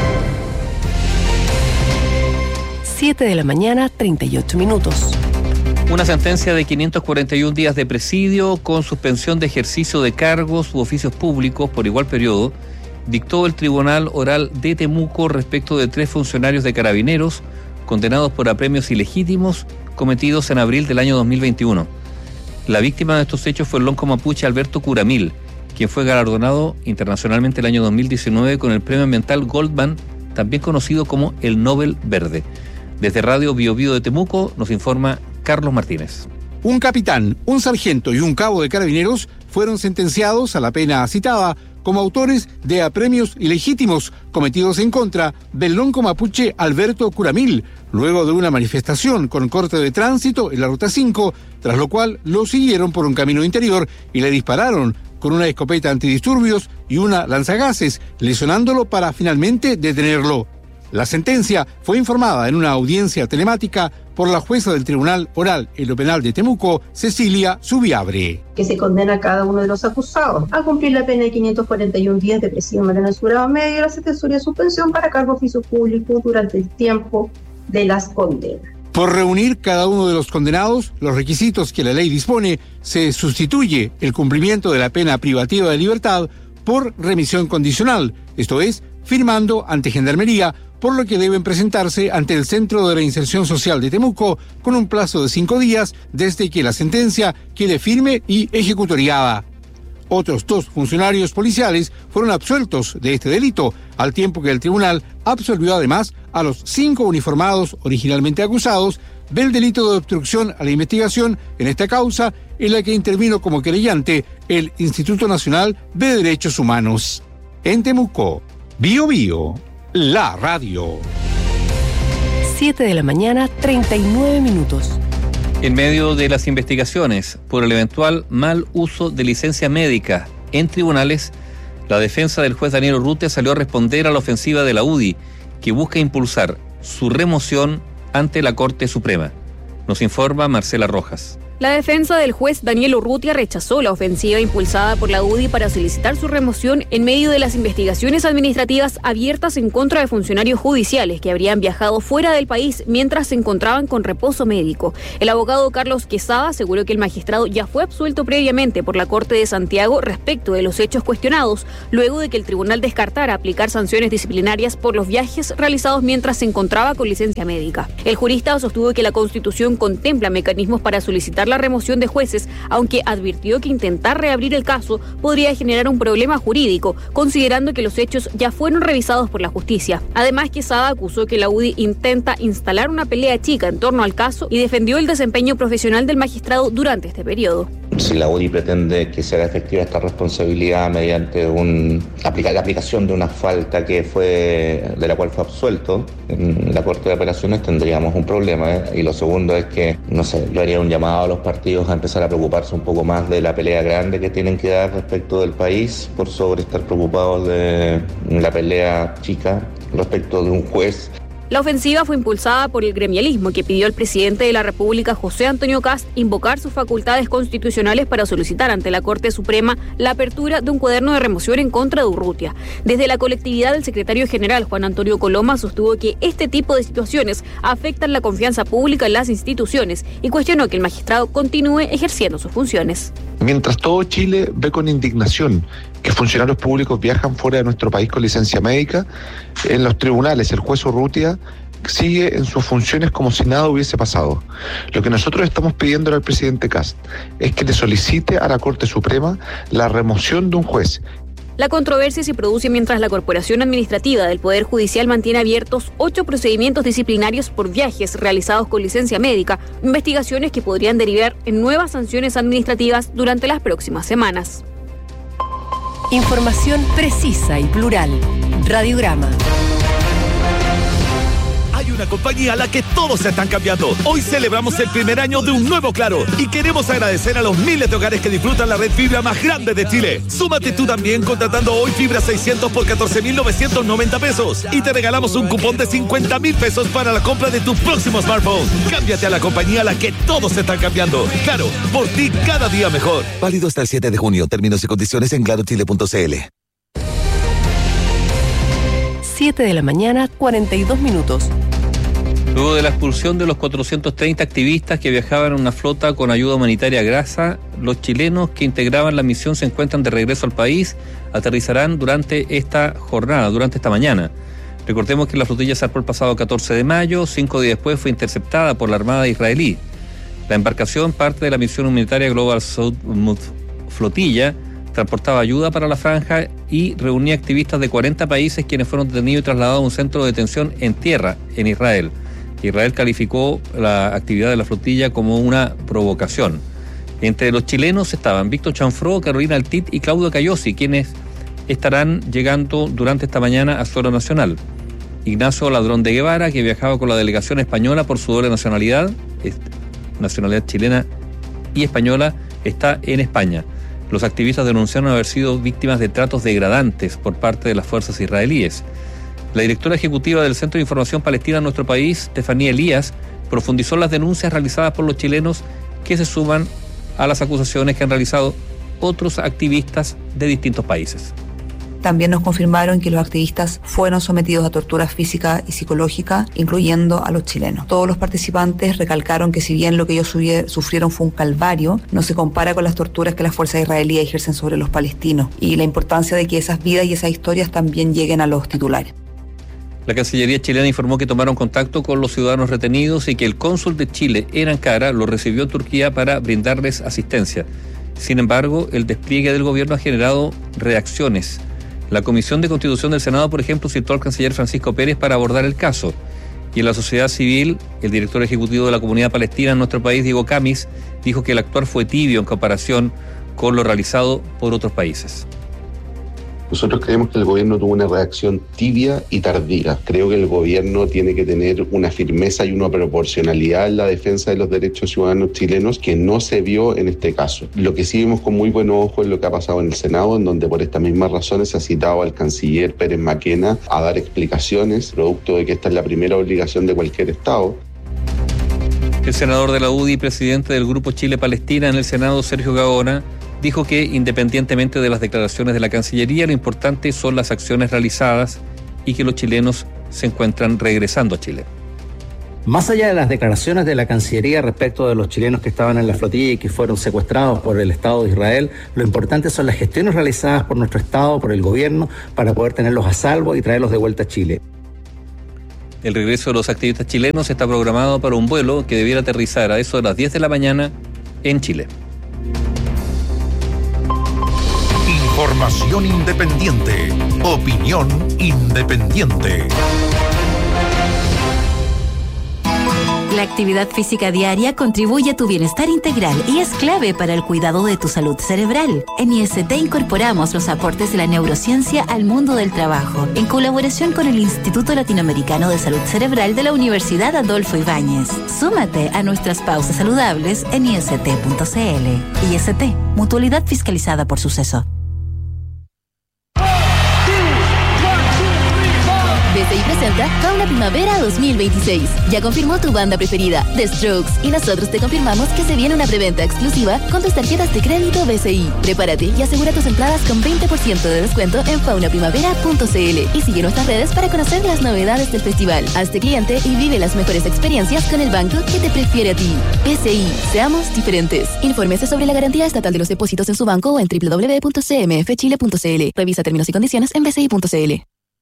siete de la mañana, treinta y ocho minutos. Una sentencia de quinientos cuarenta y un días de presidio con suspensión de ejercicio de cargos u oficios públicos por igual periodo dictó el Tribunal Oral de Temuco respecto de tres funcionarios de Carabineros condenados por apremios ilegítimos cometidos en abril del año dos mil veintiuno. La víctima de estos hechos fue el lonco mapuche Alberto Curamil, quien fue galardonado internacionalmente el año dos mil diecinueve con el premio ambiental Goldman, también conocido como el Nobel Verde. Desde Radio Bio Bio de Temuco nos informa Carlos Martínez. Un capitán, un sargento y un cabo de Carabineros fueron sentenciados a la pena citada como autores de apremios ilegítimos cometidos en contra del lonco mapuche Alberto Curamil, luego de una manifestación con corte de tránsito en la Ruta cinco, tras lo cual lo siguieron por un camino interior y le dispararon con una escopeta antidisturbios y una lanzagases, lesionándolo para finalmente detenerlo. La sentencia fue informada en una audiencia telemática por la jueza del Tribunal Oral en lo Penal de Temuco, Cecilia Subiabre. Que se condena a cada uno de los acusados a cumplir la pena de quinientos cuarenta y un días de prisión mensurado medio y la sentencia de suspensión para cargo de oficio público durante el tiempo de las condenas. Por reunir cada uno de los condenados los requisitos que la ley dispone, se sustituye el cumplimiento de la pena privativa de libertad por remisión condicional, esto es, firmando ante Gendarmería, por lo que deben presentarse ante el Centro de Reinserción Social de Temuco con un plazo de cinco días desde que la sentencia quede firme y ejecutoriada. Otros dos funcionarios policiales fueron absueltos de este delito, al tiempo que el tribunal absolvió además a los cinco uniformados originalmente acusados del delito de obstrucción a la investigación en esta causa, en la que intervino como querellante el Instituto Nacional de Derechos Humanos. En Temuco, Bio Bio, la radio. siete de la mañana, treinta y nueve minutos. En medio de las investigaciones por el eventual mal uso de licencia médica en tribunales, la defensa del juez Daniel Urrutia salió a responder a la ofensiva de la U D I, que busca impulsar su remoción ante la Corte Suprema. Nos informa Marcela Rojas. La defensa del juez Daniel Urrutia rechazó la ofensiva impulsada por la U D I para solicitar su remoción en medio de las investigaciones administrativas abiertas en contra de funcionarios judiciales que habrían viajado fuera del país mientras se encontraban con reposo médico. El abogado Carlos Quesada aseguró que el magistrado ya fue absuelto previamente por la Corte de Santiago respecto de los hechos cuestionados, luego de que el tribunal descartara aplicar sanciones disciplinarias por los viajes realizados mientras se encontraba con licencia médica. El jurista sostuvo que la Constitución contempla mecanismos para solicitar la remoción de jueces, aunque advirtió que intentar reabrir el caso podría generar un problema jurídico, considerando que los hechos ya fueron revisados por la justicia. Además, Quesada acusó que la U D I intenta instalar una pelea chica en torno al caso y defendió el desempeño profesional del magistrado durante este periodo. Si la U D I pretende que se haga efectiva esta responsabilidad mediante un, aplicar, la aplicación de una falta que fue de la cual fue absuelto en la Corte de Apelaciones, tendríamos un problema, ¿eh? Y lo segundo es que, no sé, yo haría un llamado a los partidos a empezar a preocuparse un poco más de la pelea grande que tienen que dar respecto del país, por sobre estar preocupados de la pelea chica respecto de un juez. La ofensiva fue impulsada por el gremialismo, que pidió al presidente de la República, José Antonio Kast, invocar sus facultades constitucionales para solicitar ante la Corte Suprema la apertura de un cuaderno de remoción en contra de Urrutia. Desde la colectividad, del secretario general, Juan Antonio Coloma, sostuvo que este tipo de situaciones afectan la confianza pública en las instituciones y cuestionó que el magistrado continúe ejerciendo sus funciones. Mientras todo Chile ve con indignación que funcionarios públicos viajan fuera de nuestro país con licencia médica, en los tribunales el juez Urrutia sigue en sus funciones como si nada hubiese pasado. Lo que nosotros estamos pidiendo al presidente Kast es que le solicite a la Corte Suprema la remoción de un juez. La controversia se produce mientras la Corporación Administrativa del Poder Judicial mantiene abiertos ocho procedimientos disciplinarios por viajes realizados con licencia médica, investigaciones que podrían derivar en nuevas sanciones administrativas durante las próximas semanas. Información precisa y plural. Radiograma. Hay una compañía a la que todos se están cambiando. Hoy celebramos el primer año de un nuevo Claro y queremos agradecer a los miles de hogares que disfrutan la red fibra más grande de Chile. Súmate tú también contratando hoy fibra seiscientos por catorce mil novecientos noventa pesos y te regalamos un cupón de cincuenta mil pesos para la compra de tu próximo smartphone. Cámbiate a la compañía a la que todos se están cambiando. Claro, por ti cada día mejor. Válido hasta el siete de junio. Términos y condiciones en claro chile punto c l. siete de la mañana, cuarenta y dos minutos. Luego de la expulsión de los cuatrocientos treinta activistas que viajaban en una flota con ayuda humanitaria grasa, los chilenos que integraban la misión se encuentran de regreso al país, aterrizarán durante esta jornada, durante esta mañana. Recordemos que la flotilla zarpó el pasado catorce de mayo, cinco días después fue interceptada por la Armada israelí. La embarcación, parte de la misión humanitaria Global South Flotilla, transportaba ayuda para la franja y reunía activistas de cuarenta países quienes fueron detenidos y trasladados a un centro de detención en tierra, en Israel. Israel calificó la actividad de la flotilla como una provocación. Entre los chilenos estaban Víctor Chanfró, Carolina Altit y Claudio Cayosi, quienes estarán llegando durante esta mañana a suelo nacional. Ignacio Ladrón de Guevara, que viajaba con la delegación española por su doble nacionalidad, nacionalidad chilena y española, está en España. Los activistas denunciaron haber sido víctimas de tratos degradantes por parte de las fuerzas israelíes. La directora ejecutiva del Centro de Información Palestina en nuestro país, Estefanía Elías, profundizó en las denuncias realizadas por los chilenos que se suman a las acusaciones que han realizado otros activistas de distintos países. También nos confirmaron que los activistas fueron sometidos a tortura física y psicológica, incluyendo a los chilenos. Todos los participantes recalcaron que si bien lo que ellos sufrieron fue un calvario, no se compara con las torturas que las fuerzas israelíes ejercen sobre los palestinos y la importancia de que esas vidas y esas historias también lleguen a los titulares. La Cancillería chilena informó que tomaron contacto con los ciudadanos retenidos y que el cónsul de Chile en Ankara los recibió en Turquía para brindarles asistencia. Sin embargo, el despliegue del gobierno ha generado reacciones. La Comisión de Constitución del Senado, por ejemplo, citó al canciller Francisco Pérez para abordar el caso. Y en la sociedad civil, el director ejecutivo de la Comunidad Palestina en nuestro país, Diego Camis, dijo que el actuar fue tibio en comparación con lo realizado por otros países. Nosotros creemos que el gobierno tuvo una reacción tibia y tardía. Creo que el gobierno tiene que tener una firmeza y una proporcionalidad en la defensa de los derechos ciudadanos chilenos que no se vio en este caso. Lo que sí vimos con muy buen ojo es lo que ha pasado en el Senado, en donde por estas mismas razones se ha citado al canciller Pérez Maquena a dar explicaciones, producto de que esta es la primera obligación de cualquier Estado. El senador de la U D I, presidente del Grupo Chile-Palestina en el Senado, Sergio Gaona, dijo que independientemente de las declaraciones de la Cancillería, lo importante son las acciones realizadas y que los chilenos se encuentran regresando a Chile. Más allá de las declaraciones de la Cancillería respecto de los chilenos que estaban en la flotilla y que fueron secuestrados por el Estado de Israel, lo importante son las gestiones realizadas por nuestro Estado, por el gobierno, para poder tenerlos a salvo y traerlos de vuelta a Chile. El regreso de los activistas chilenos está programado para un vuelo que debiera aterrizar a eso de las diez de la mañana en Chile. Información independiente. Opinión independiente. La actividad física diaria contribuye a tu bienestar integral y es clave para el cuidado de tu salud cerebral. En I S T incorporamos los aportes de la neurociencia al mundo del trabajo, en colaboración con el Instituto Latinoamericano de Salud Cerebral de la Universidad Adolfo Ibáñez. Súmate a nuestras pausas saludables en i s t punto c l. I S T, mutualidad fiscalizada por Suceso. B C I presenta Fauna Primavera dos mil veintiséis. Ya confirmó tu banda preferida, The Strokes, y nosotros te confirmamos que se viene una preventa exclusiva con tus tarjetas de crédito B C I. Prepárate y asegura tus entradas con veinte por ciento de descuento en fauna primavera punto c l y sigue nuestras redes para conocer las novedades del festival. Hazte cliente y vive las mejores experiencias con el banco que te prefiere a ti. B C I, seamos diferentes. Infórmese sobre la garantía estatal de los depósitos en su banco o en w w w punto c m f chile punto c l. Revisa términos y condiciones en b c i punto c l.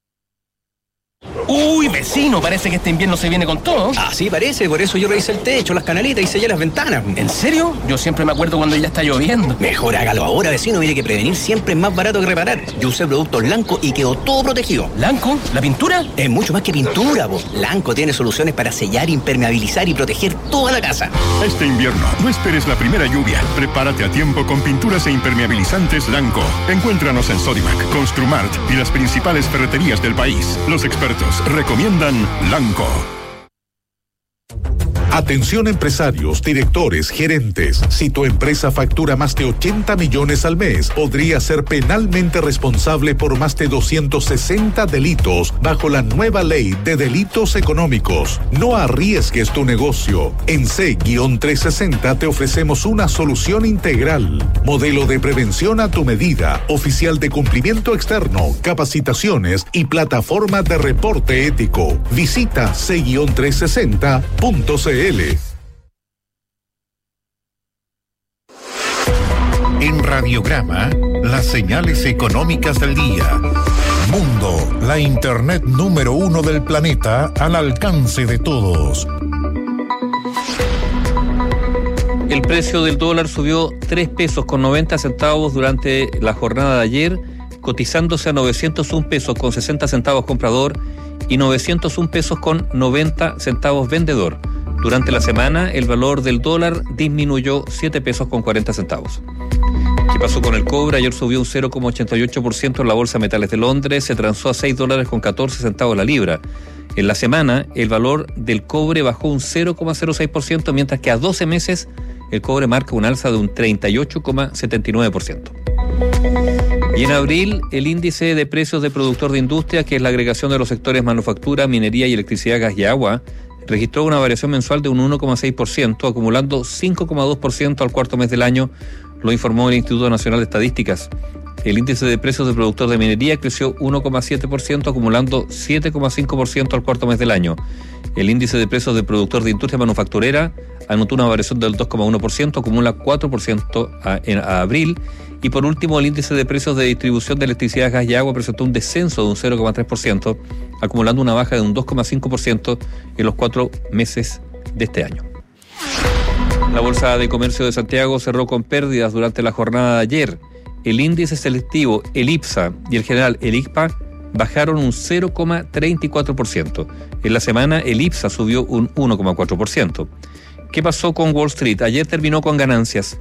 Uy, vecino, parece que este invierno se viene con todo. Ah, sí, parece, por eso yo revisé el techo, las canaletas y sellé las ventanas. ¿En serio? Yo siempre me acuerdo cuando ya está lloviendo. Mejor hágalo ahora, vecino, mire que prevenir siempre es más barato que reparar. Yo usé productos Lanco y quedó todo protegido. ¿Lanco? ¿La pintura? Es mucho más que pintura, po. Lanco tiene soluciones para sellar, impermeabilizar y proteger toda la casa. Este invierno, no esperes la primera lluvia. Prepárate a tiempo con pinturas e impermeabilizantes Lanco. Encuéntranos en Sodimac, Construmart y las principales ferreterías del país. Los expertos recomiendan Lanco. Atención empresarios, directores, gerentes. Si tu empresa factura más de ochenta millones al mes, podría ser penalmente responsable por más de doscientos sesenta delitos bajo la nueva ley de delitos económicos. No arriesgues tu negocio. En C trescientos sesenta te ofrecemos una solución integral. Modelo de prevención a tu medida, oficial de cumplimiento externo, capacitaciones y plataforma de reporte ético. Visita c trescientos sesenta punto c l. En Radiograma, las señales económicas del día. Mundo, la internet número uno del planeta al alcance de todos. El precio del dólar subió tres pesos con noventa centavos durante la jornada de ayer, cotizándose a novecientos un pesos con sesenta centavos comprador y novecientos un pesos con noventa centavos vendedor. Durante la semana, el valor del dólar disminuyó siete pesos con cuarenta centavos. ¿Qué pasó con el cobre? Ayer subió un cero coma ochenta y ocho por ciento en la Bolsa de Metales de Londres, se transó a seis dólares con catorce centavos la libra. En la semana, el valor del cobre bajó un cero coma cero seis por ciento, mientras que a doce meses el cobre marca un alza de un treinta y ocho coma setenta y nueve por ciento. Y en abril, el índice de precios de productor de industria, que es la agregación de los sectores manufactura, minería y electricidad, gas y agua, registró una variación mensual de un uno coma seis por ciento, acumulando cinco coma dos por ciento al cuarto mes del año, lo informó el Instituto Nacional de Estadísticas. El índice de precios de productor de minería creció uno coma siete por ciento, acumulando siete coma cinco por ciento al cuarto mes del año. El índice de precios de productor de industria manufacturera anotó una variación del dos coma uno por ciento, acumula cuatro por ciento a, en, a abril. Y por último, el índice de precios de distribución de electricidad, gas y agua presentó un descenso de un cero coma tres por ciento, acumulando una baja de un dos coma cinco por ciento en los cuatro meses de este año. La Bolsa de Comercio de Santiago cerró con pérdidas durante la jornada de ayer. El índice selectivo, el IPSA, y el general, el I C P A, bajaron un cero coma treinta y cuatro por ciento. En la semana, el IPSA subió un uno coma cuatro por ciento. ¿Qué pasó con Wall Street? Ayer terminó con ganancias.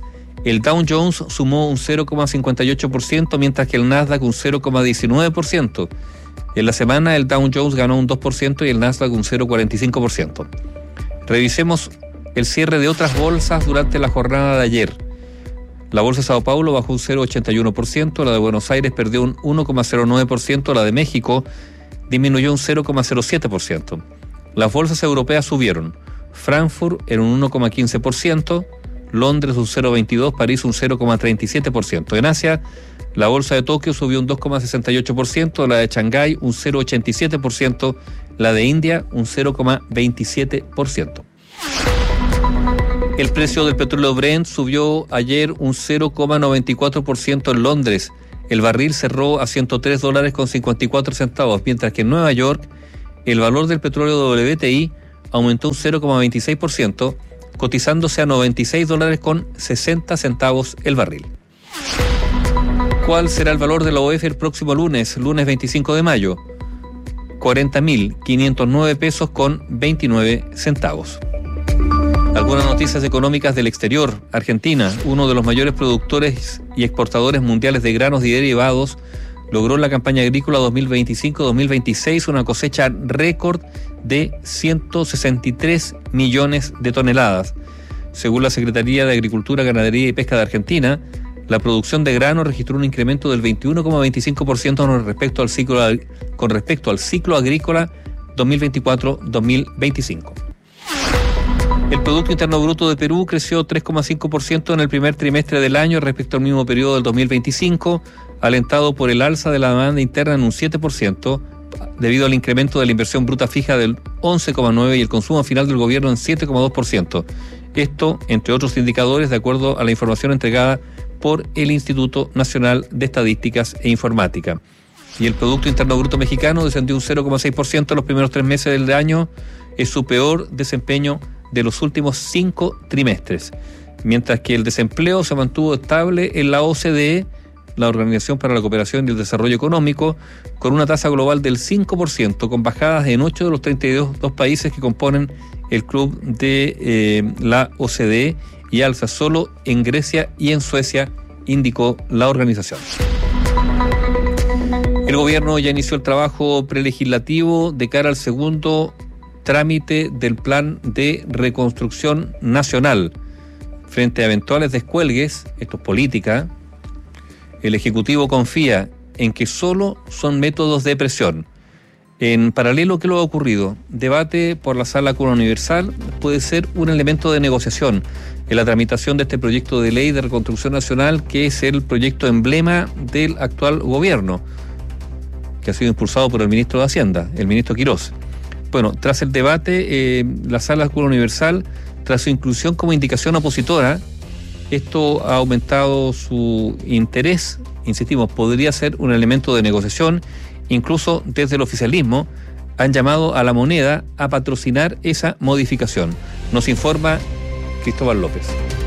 El Dow Jones sumó un cero coma cincuenta y ocho por ciento, mientras que el Nasdaq un cero coma diecinueve por ciento. En la semana el Dow Jones ganó un dos por ciento y el Nasdaq un cero coma cuarenta y cinco por ciento. Revisemos el cierre de otras bolsas durante la jornada de ayer. La bolsa de Sao Paulo bajó un cero coma ochenta y uno por ciento, la de Buenos Aires perdió un uno coma cero nueve por ciento, la de México disminuyó un cero coma cero siete por ciento. Las bolsas europeas subieron. Frankfurt en un uno coma quince por ciento, Londres un cero coma veintidós por ciento, París un cero coma treinta y siete por ciento. En Asia, la bolsa de Tokio subió un dos coma sesenta y ocho por ciento, la de Shanghái un cero coma ochenta y siete por ciento, la de India un cero coma veintisiete por ciento. El precio del petróleo Brent subió ayer un cero coma noventa y cuatro por ciento en Londres. El barril cerró a ciento tres dólares con cincuenta y cuatro centavos, mientras que en Nueva York el valor del petróleo W T I aumentó un cero coma veintiséis por ciento, cotizándose a noventa y seis dólares con sesenta centavos el barril. ¿Cuál será el valor de la O E F el próximo lunes, lunes veinticinco de mayo? cuarenta mil quinientos nueve pesos con veintinueve centavos. Algunas noticias económicas del exterior. Argentina, uno de los mayores productores y exportadores mundiales de granos y derivados, logró en la campaña agrícola dos mil veinticinco dos mil veintiséis una cosecha récord de ciento sesenta y tres millones de toneladas. Según la Secretaría de Agricultura, Ganadería y Pesca de Argentina, la producción de grano registró un incremento del veintiuno coma veinticinco por ciento con respecto al ciclo, con respecto al ciclo agrícola dos mil veinticuatro dos mil veinticinco. El Producto Interno Bruto de Perú creció tres coma cinco por ciento en el primer trimestre del año respecto al mismo periodo del dos mil veinticinco, alentado por el alza de la demanda interna en un siete por ciento, debido al incremento de la inversión bruta fija del once coma nueve por ciento y el consumo final del gobierno en siete coma dos por ciento. Esto, entre otros indicadores, de acuerdo a la información entregada por el Instituto Nacional de Estadísticas e Informática. Y el Producto Interno Bruto mexicano descendió un cero coma seis por ciento en los primeros tres meses del año, es su peor desempeño de los últimos cinco trimestres, mientras que el desempleo se mantuvo estable en la O C D E, la Organización para la Cooperación y el Desarrollo Económico, con una tasa global del cinco por ciento, con bajadas en ocho de los treinta y dos dos países que componen el club de eh, la O C D E y alza solo en Grecia y en Suecia, indicó la organización. El gobierno ya inició el trabajo prelegislativo de cara al segundo trámite del Plan de Reconstrucción Nacional. Frente a eventuales descuelgues, esto es política, el Ejecutivo confía en que solo son métodos de presión. En paralelo, ¿qué lo ha ocurrido? Debate por la Sala Cuna Universal puede ser un elemento de negociación en la tramitación de este proyecto de ley de reconstrucción nacional, que es el proyecto emblema del actual gobierno, que ha sido impulsado por el ministro de Hacienda, el ministro Quirós. Bueno, tras el debate, eh, la Sala Cuna Universal, tras su inclusión como indicación opositora, esto ha aumentado su interés. Insistimos, podría ser un elemento de negociación. Incluso desde el oficialismo han llamado a la moneda a patrocinar esa modificación. Nos informa Cristóbal López.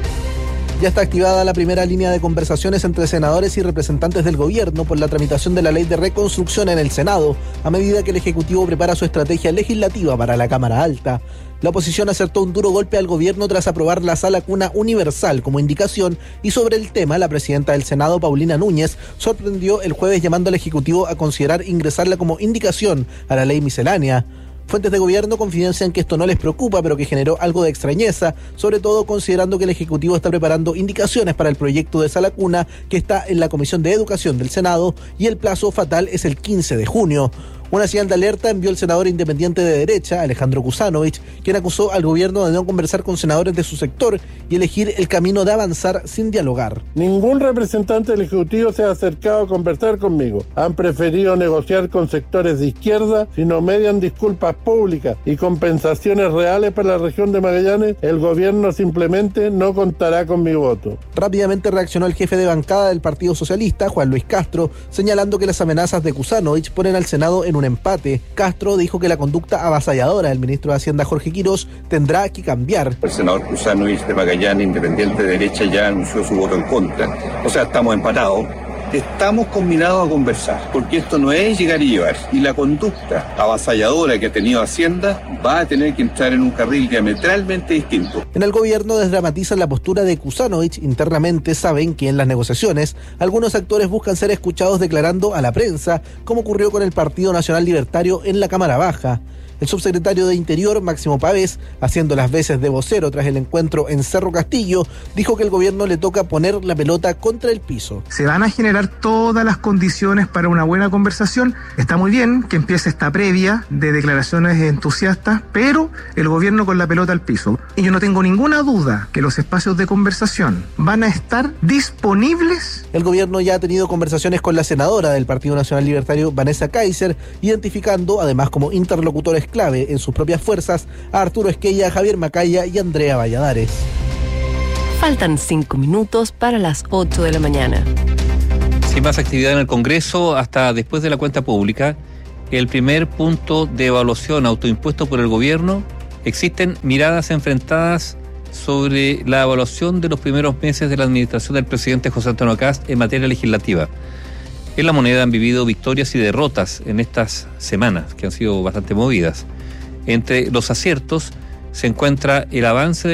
Ya está activada la primera línea de conversaciones entre senadores y representantes del gobierno por la tramitación de la ley de reconstrucción en el Senado, a medida que el Ejecutivo prepara su estrategia legislativa para la Cámara Alta. La oposición acertó un duro golpe al gobierno tras aprobar la Sala Cuna Universal como indicación, y sobre el tema, la presidenta del Senado, Paulina Núñez, sorprendió el jueves llamando al Ejecutivo a considerar ingresarla como indicación a la ley miscelánea. Fuentes de gobierno confidencian que esto no les preocupa, pero que generó algo de extrañeza, sobre todo considerando que el Ejecutivo está preparando indicaciones para el proyecto de Sala Cuna, que está en la Comisión de Educación del Senado, y el plazo fatal es el quince de junio. Una señal de alerta envió el senador independiente de derecha, Alejandro Kusanovich, quien acusó al gobierno de no conversar con senadores de su sector y elegir el camino de avanzar sin dialogar. Ningún representante del Ejecutivo se ha acercado a conversar conmigo. Han preferido negociar con sectores de izquierda. Si no median disculpas públicas y compensaciones reales para la región de Magallanes, el gobierno simplemente no contará con mi voto. Rápidamente reaccionó el jefe de bancada del Partido Socialista, Juan Luis Castro, señalando que las amenazas de Kusanovich ponen al Senado en un empate. Castro dijo que la conducta avasalladora del ministro de Hacienda, Jorge Quirós, tendrá que cambiar. El senador Kusanovich de Magallanes, independiente de derecha, ya anunció su voto en contra. O sea, estamos empatados. estamos combinados a conversar, porque esto no es llegar y llevar. Y la conducta avasalladora que ha tenido Hacienda va a tener que entrar en un carril diametralmente distinto. En el gobierno desdramatizan la postura de Kuzanovich. Internamente saben que en las negociaciones algunos actores buscan ser escuchados declarando a la prensa, como ocurrió con el Partido Nacional Libertario en la Cámara Baja. El subsecretario de Interior, Máximo Pavés, haciendo las veces de vocero tras el encuentro en Cerro Castillo, dijo que el gobierno le toca poner la pelota contra el piso. Se van a generar todas las condiciones para una buena conversación. Está muy bien que empiece esta previa de declaraciones entusiastas, pero el gobierno con la pelota al piso. Y yo no tengo ninguna duda que los espacios de conversación van a estar disponibles. El gobierno ya ha tenido conversaciones con la senadora del Partido Nacional Libertario, Vanessa Kaiser, identificando además como interlocutores clave en sus propias fuerzas a Arturo Esquella, Javier Macaya y Andrea Valladares. Faltan cinco minutos para las ocho de la mañana. Sin más actividad en el Congreso hasta después de la cuenta pública, el primer punto de evaluación autoimpuesto por el gobierno, existen miradas enfrentadas sobre la evaluación de los primeros meses de la administración del presidente José Antonio Kast en materia legislativa. En La Moneda han vivido victorias y derrotas en estas semanas, que han sido bastante movidas. Entre los aciertos se encuentra el avance de